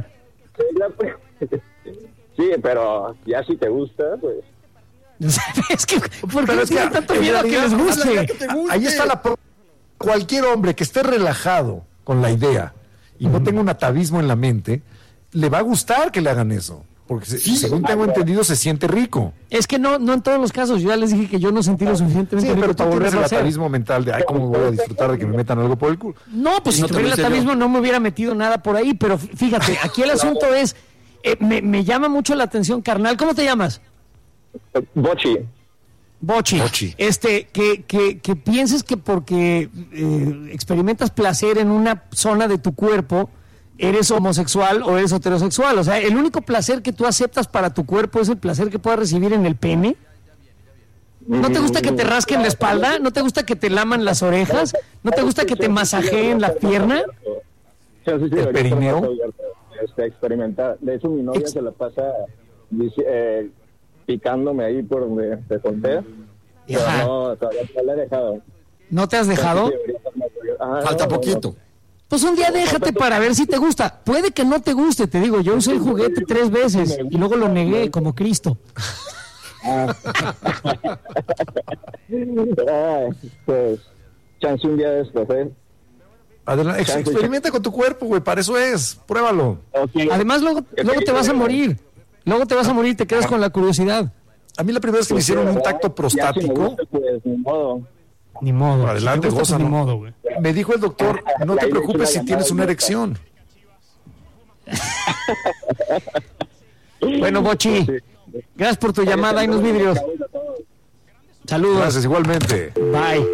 [SPEAKER 6] Sí, pero ya si te gusta, pues...
[SPEAKER 3] Es que, ¿por qué
[SPEAKER 4] Pero es que,
[SPEAKER 3] tienen tanto
[SPEAKER 4] en
[SPEAKER 3] miedo a que
[SPEAKER 4] realidad,
[SPEAKER 3] les guste?
[SPEAKER 20] habla, que te guste.
[SPEAKER 4] Ahí está la... pro- Cualquier hombre que esté relajado con la idea y no tenga un atavismo en la mente, le va a gustar que le hagan eso. Porque se- según tengo entendido, se siente rico.
[SPEAKER 3] Es que no, no en todos los casos. Yo ya les dije que yo no sentí lo suficientemente
[SPEAKER 4] Sí,
[SPEAKER 3] rico
[SPEAKER 4] pero tú
[SPEAKER 3] para
[SPEAKER 4] tienes
[SPEAKER 3] volverlo
[SPEAKER 4] el
[SPEAKER 3] a hacer.
[SPEAKER 4] atavismo mental de, ay, cómo voy a disfrutar de que me metan algo por el culo.
[SPEAKER 3] No, pues si
[SPEAKER 20] No te
[SPEAKER 3] tuviera
[SPEAKER 20] lo
[SPEAKER 3] el
[SPEAKER 20] hice yo.
[SPEAKER 3] atavismo no me hubiera metido nada por ahí, pero fí- fíjate, aquí el asunto es, eh, me, me llama mucho la atención, carnal, ¿cómo te llamas?
[SPEAKER 6] Bochi.
[SPEAKER 3] Bochi.
[SPEAKER 4] Bochi.
[SPEAKER 3] Este, que, que, que pienses que porque eh, experimentas placer en una zona de tu cuerpo, eres homosexual o eres heterosexual. O sea, el único placer que tú aceptas para tu cuerpo es el placer que puedas recibir en el pene. ¿No te gusta que te rasquen la espalda? ¿No te gusta que te laman las orejas? ¿No te gusta que te masajeen la pierna?
[SPEAKER 6] Sí, sí, sí,
[SPEAKER 4] ¿El perineo?
[SPEAKER 6] Este, experimentar. De hecho, mi novia
[SPEAKER 3] Ex-
[SPEAKER 6] se la pasa dice, eh, picándome ahí por donde te conté.
[SPEAKER 24] Pero
[SPEAKER 3] Ajá.
[SPEAKER 24] no, todavía no la he dejado.
[SPEAKER 3] ¿No te has dejado?
[SPEAKER 24] Ah,
[SPEAKER 20] Falta
[SPEAKER 24] no, no,
[SPEAKER 20] poquito.
[SPEAKER 24] no.
[SPEAKER 3] Pues un día déjate para ver si te gusta. Puede que no te guste, te digo. Yo usé el juguete tres veces y luego lo negué como Cristo.
[SPEAKER 24] Ah. Ah, pues, chance un día de estos, ¿eh?
[SPEAKER 4] Adelante, ex-
[SPEAKER 24] Chance,
[SPEAKER 4] experimenta con tu cuerpo, güey, para eso es. Pruébalo.
[SPEAKER 24] Okay.
[SPEAKER 3] Además, luego, luego te vas a morir. Luego te vas a morir, te quedas con la curiosidad.
[SPEAKER 4] A mí la primera vez que me hicieron un tacto
[SPEAKER 24] Ya si me
[SPEAKER 4] prostático,
[SPEAKER 24] gusta, pues, ni modo.
[SPEAKER 3] Ni modo.
[SPEAKER 4] adelante,
[SPEAKER 3] Si te gusta,
[SPEAKER 4] gózalo.
[SPEAKER 3] pues, ni modo, güey.
[SPEAKER 4] Me dijo el doctor, no te
[SPEAKER 24] Ahí le
[SPEAKER 4] preocupes
[SPEAKER 24] echo
[SPEAKER 4] si
[SPEAKER 24] la
[SPEAKER 4] tienes
[SPEAKER 24] llamada
[SPEAKER 4] una
[SPEAKER 24] y ya
[SPEAKER 4] erección.
[SPEAKER 3] Bueno, Bochi, gracias por tu llamada y los vidrios. Saludos.
[SPEAKER 4] Gracias, igualmente.
[SPEAKER 3] Bye.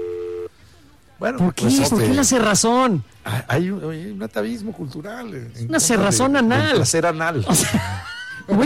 [SPEAKER 4] Bueno,
[SPEAKER 3] ¿Por qué?
[SPEAKER 4] pues,
[SPEAKER 3] ¿Por qué
[SPEAKER 4] este,
[SPEAKER 3] la cerrazón?
[SPEAKER 4] Hay un, hay un atavismo cultural. eh, en
[SPEAKER 3] Una cerrazón
[SPEAKER 4] contra de-
[SPEAKER 3] anal.
[SPEAKER 4] del placer anal.
[SPEAKER 3] Güey,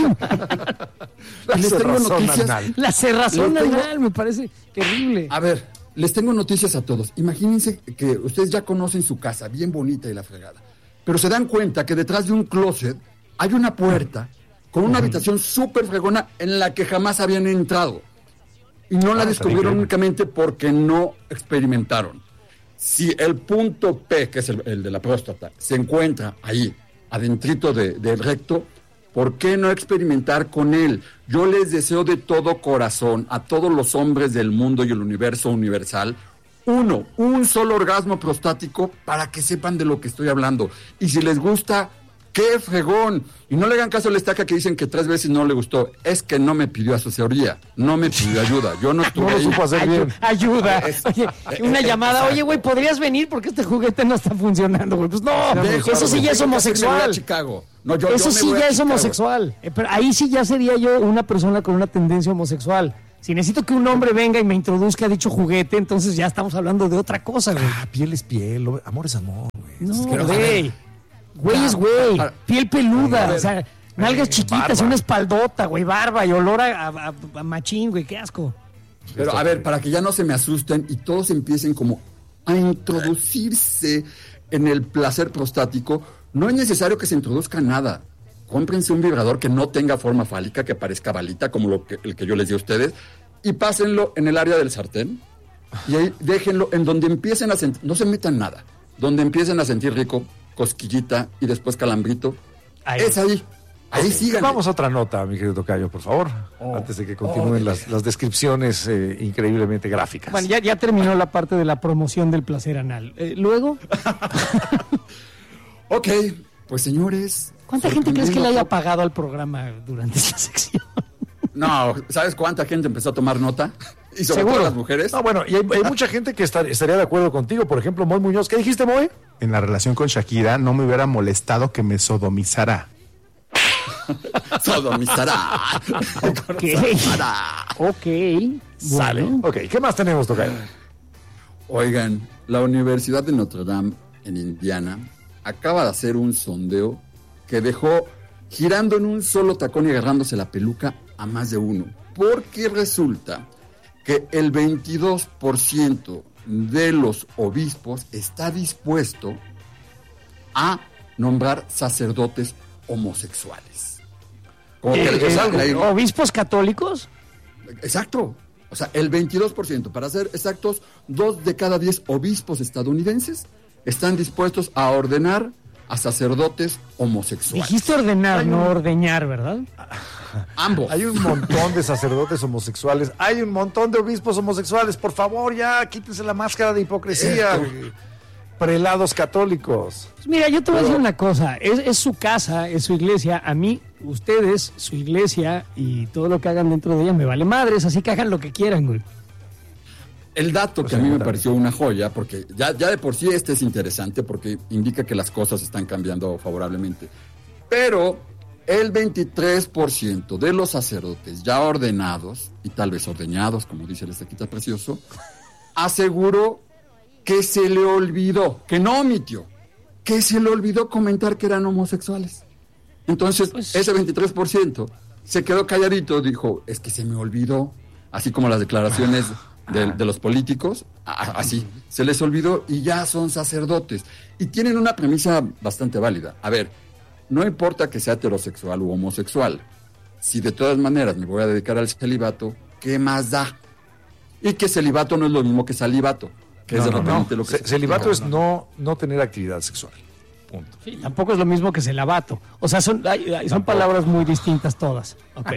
[SPEAKER 4] La
[SPEAKER 20] les tengo
[SPEAKER 4] cerrazón
[SPEAKER 20] noticias.
[SPEAKER 4] anal.
[SPEAKER 3] la cerrazón
[SPEAKER 20] Le tengo-
[SPEAKER 3] anal me parece terrible.
[SPEAKER 20] A ver, les tengo noticias a todos. Imagínense que ustedes ya conocen su casa, bien bonita y la fregada. Pero se dan cuenta que detrás de un closet hay una puerta con una habitación súper fregona en la que jamás habían entrado. Y no la
[SPEAKER 4] Ah,
[SPEAKER 20] descubrieron
[SPEAKER 4] está
[SPEAKER 20] únicamente porque no experimentaron. Si el punto P, que es el, el de la próstata, se encuentra ahí, adentrito de- del recto, ¿por qué no experimentar con él? Yo les deseo de todo corazón a todos los hombres del mundo y el universo universal, uno, un solo orgasmo prostático para que sepan de lo que estoy hablando. Y si les gusta, ¡qué fregón! Y no le hagan caso a la estaca que dicen que tres veces no le gustó. Es que no me pidió asesoría, no me pidió ayuda. Yo no estuve
[SPEAKER 4] No lo
[SPEAKER 20] ahí.
[SPEAKER 4] supo hacer bien.
[SPEAKER 3] Ayuda. Oye, una llamada. Oye, güey, ¿podrías venir? Porque este juguete no está funcionando, güey. Pues no,
[SPEAKER 20] Dejo,
[SPEAKER 3] eso sí ya es
[SPEAKER 20] tengo que hacerme voy a
[SPEAKER 3] homosexual.
[SPEAKER 20] Chicago. No, yo-
[SPEAKER 3] Eso
[SPEAKER 20] yo me
[SPEAKER 3] sí
[SPEAKER 20] voy a
[SPEAKER 3] ya es
[SPEAKER 20] Chicago.
[SPEAKER 3] homosexual. Eh, Pero ahí sí ya sería yo una persona con una tendencia homosexual. Si necesito que un hombre venga y me introduzca dicho juguete, entonces ya estamos hablando de otra cosa, güey.
[SPEAKER 4] Ah, piel es piel, lo- amor es amor, güey.
[SPEAKER 3] No,
[SPEAKER 4] Es que-
[SPEAKER 3] güey. Güey es güey. Piel peluda. O sea, nalgas chiquitas,
[SPEAKER 4] barba.
[SPEAKER 3] una espaldota, güey, barba y olor a, a- a machín, güey. Qué asco.
[SPEAKER 20] Pero a ver, para que ya no se me asusten y todos empiecen como a introducirse en el placer prostático, no es necesario que se introduzca nada. Cómprense un vibrador que no tenga forma fálica, que parezca balita, como lo que, el que yo les di a ustedes, y pásenlo en el área del sartén y ahí déjenlo en donde empiecen a sentir, no se metan nada, donde empiecen a sentir rico, cosquillita y después calambrito.
[SPEAKER 3] Ahí.
[SPEAKER 20] Es ahí. Ahí
[SPEAKER 4] Ok,
[SPEAKER 20] sigan.
[SPEAKER 4] Vamos a otra nota, mi querido Tocayo, por favor, antes de que continúen
[SPEAKER 20] oh,
[SPEAKER 4] las, las descripciones eh, increíblemente gráficas.
[SPEAKER 3] Bueno, ya, ya terminó la parte de la promoción del placer anal. Eh, Luego,
[SPEAKER 20] Ok, pues señores.
[SPEAKER 3] ¿cuánta gente crees que le haya
[SPEAKER 20] sorprendiendo-
[SPEAKER 3] pagado al programa durante esa sección?
[SPEAKER 20] No, ¿sabes cuánta gente empezó a tomar nota? Y sobre
[SPEAKER 4] Seguro.
[SPEAKER 20] todo las mujeres.
[SPEAKER 4] No, bueno, y hay, hay mucha gente que estar- estaría de acuerdo contigo. Por ejemplo, Moy Muñoz. ¿Qué dijiste, Moy?
[SPEAKER 7] En la relación con Shakira no me hubiera molestado que me sodomizara.
[SPEAKER 20] Sodomizará.
[SPEAKER 3] Ok. Ok.
[SPEAKER 4] Sale.
[SPEAKER 3] Bueno.
[SPEAKER 4] Ok, ¿qué más tenemos, Tocayo?
[SPEAKER 20] Oigan, la Universidad de Notre Dame en Indiana acaba de hacer un sondeo que dejó girando en un solo tacón y agarrándose la peluca a más de uno. Porque resulta que el veintidós por ciento de los obispos está dispuesto a nombrar sacerdotes homosexuales. Como que
[SPEAKER 3] Eh,
[SPEAKER 20] les
[SPEAKER 3] eh,
[SPEAKER 20] salga ahí.
[SPEAKER 3] ¿Obispos católicos?
[SPEAKER 20] Exacto. O sea, el veintidós por ciento, para ser exactos, dos de cada diez obispos estadounidenses están dispuestos a ordenar a sacerdotes homosexuales.
[SPEAKER 3] Dijiste ordenar, no ordeñar, ¿verdad?
[SPEAKER 20] Ambos.
[SPEAKER 4] Hay un montón de sacerdotes homosexuales. Hay un montón de obispos homosexuales. Por favor, ya quítense la máscara de hipocresía.
[SPEAKER 20] Esto.
[SPEAKER 4] Prelados católicos.
[SPEAKER 3] Pues mira, yo te voy a decir una cosa. Es, es su casa, es su iglesia. A mí, ustedes, su iglesia y todo lo que hagan dentro de ella me vale madres. Así que hagan lo que quieran, güey.
[SPEAKER 20] El dato que a mí me pareció una joya, porque ya, ya de por sí este es interesante, porque indica que las cosas están cambiando favorablemente. Pero el veintitrés por ciento de los sacerdotes ya ordenados, y tal vez ordeñados, como dice el estaquita precioso, aseguró que se le olvidó, que no omitió, que se le olvidó comentar que eran homosexuales. Entonces, ese veintitrés por ciento se quedó calladito, dijo, es que se me olvidó, así como las declaraciones de, de los políticos, a- así, se les olvidó y ya son sacerdotes. Y tienen una premisa bastante válida. A ver, no importa que sea heterosexual u homosexual, si de todas maneras me voy a dedicar al celibato, ¿qué más da? y que celibato no es lo mismo que salivato, que
[SPEAKER 4] No,
[SPEAKER 20] es de
[SPEAKER 4] no,
[SPEAKER 20] repente
[SPEAKER 4] no.
[SPEAKER 20] lo que
[SPEAKER 4] Ce- Celibato es no, no tener actividad sexual. Punto.
[SPEAKER 3] Sí, tampoco es lo mismo que celibato. O sea, son, hay- hay- son palabras muy distintas todas. Ok.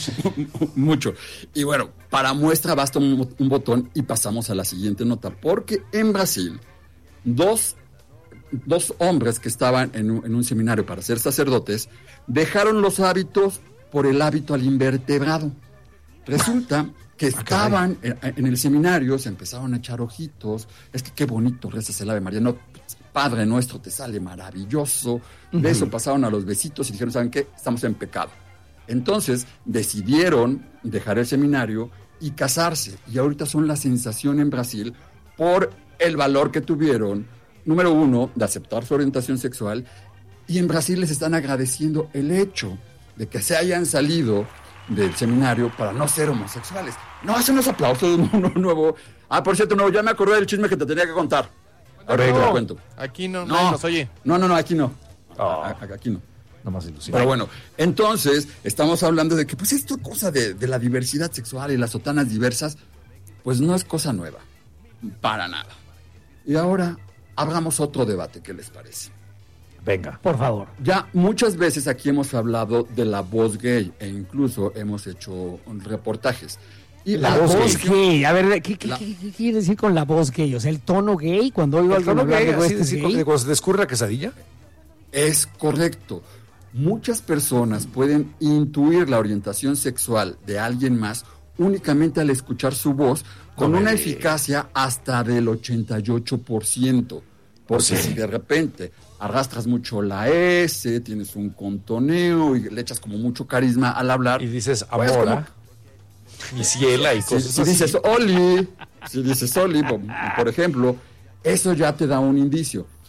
[SPEAKER 20] Mucho. Y bueno, para muestra basta un, un botón y pasamos a la siguiente nota, porque en Brasil, dos, dos hombres que estaban en un, en un seminario para ser sacerdotes, dejaron los hábitos por el hábito al invertebrado. Resulta que estaban en, en el seminario, se empezaron a echar ojitos, es que qué bonito rezas el Ave María, no, Padre Nuestro te sale maravilloso, de
[SPEAKER 8] Ujú.
[SPEAKER 20] eso pasaron a los besitos y dijeron, ¿saben qué? Estamos en pecado. Entonces decidieron dejar el seminario y casarse, y ahorita son la sensación en Brasil por el valor que tuvieron, número uno, de aceptar su orientación sexual, y en Brasil les están agradeciendo el hecho de que se hayan salido del seminario para no ser homosexuales. No, eso no es aplauso de un nuevo. Ah, por cierto, no, ya me acordé del chisme que te tenía que contar. Ahora te lo cuento.
[SPEAKER 8] Aquí no,
[SPEAKER 20] No.
[SPEAKER 8] nadie nos oye.
[SPEAKER 20] No, no, no, aquí no. A- a- Aquí no.
[SPEAKER 4] Nomás ilusión.
[SPEAKER 20] Pero bueno, entonces estamos hablando de que pues esto cosa de, de la diversidad sexual y las sotanas diversas, pues no es cosa nueva. Para nada. Y ahora abramos otro debate, ¿qué les parece?
[SPEAKER 4] Venga.
[SPEAKER 3] Por favor.
[SPEAKER 20] Ya muchas veces aquí hemos hablado de la voz gay e incluso hemos hecho reportajes. Y
[SPEAKER 3] La, voz gay. A ver, ¿qué, qué,
[SPEAKER 20] La-
[SPEAKER 3] qué- qué quiere decir con la voz gay? O sea, el tono gay, cuando oigo a
[SPEAKER 4] ¿El
[SPEAKER 3] alguien
[SPEAKER 4] tono
[SPEAKER 3] hablar
[SPEAKER 4] gay,
[SPEAKER 3] de
[SPEAKER 4] así
[SPEAKER 3] huestes
[SPEAKER 4] decir,
[SPEAKER 3] gay.
[SPEAKER 4] cuando se te escurre la quesadilla?
[SPEAKER 20] Es correcto. Muchas personas pueden intuir la orientación sexual de alguien más únicamente al escuchar su voz con
[SPEAKER 4] No me
[SPEAKER 20] una
[SPEAKER 4] digas.
[SPEAKER 20] eficacia hasta del ochenta y ocho por ciento. Porque
[SPEAKER 4] Sí.
[SPEAKER 20] si de repente arrastras mucho la S, tienes un contoneo y le echas como mucho carisma al hablar.
[SPEAKER 4] Y dices
[SPEAKER 20] pues,
[SPEAKER 4] amora,
[SPEAKER 20] como-
[SPEAKER 4] mi ciela y
[SPEAKER 20] Si,
[SPEAKER 4] cosas
[SPEAKER 20] si
[SPEAKER 4] así.
[SPEAKER 20] dices Oli, si dices Oli, por, por ejemplo, eso ya te da un indicio.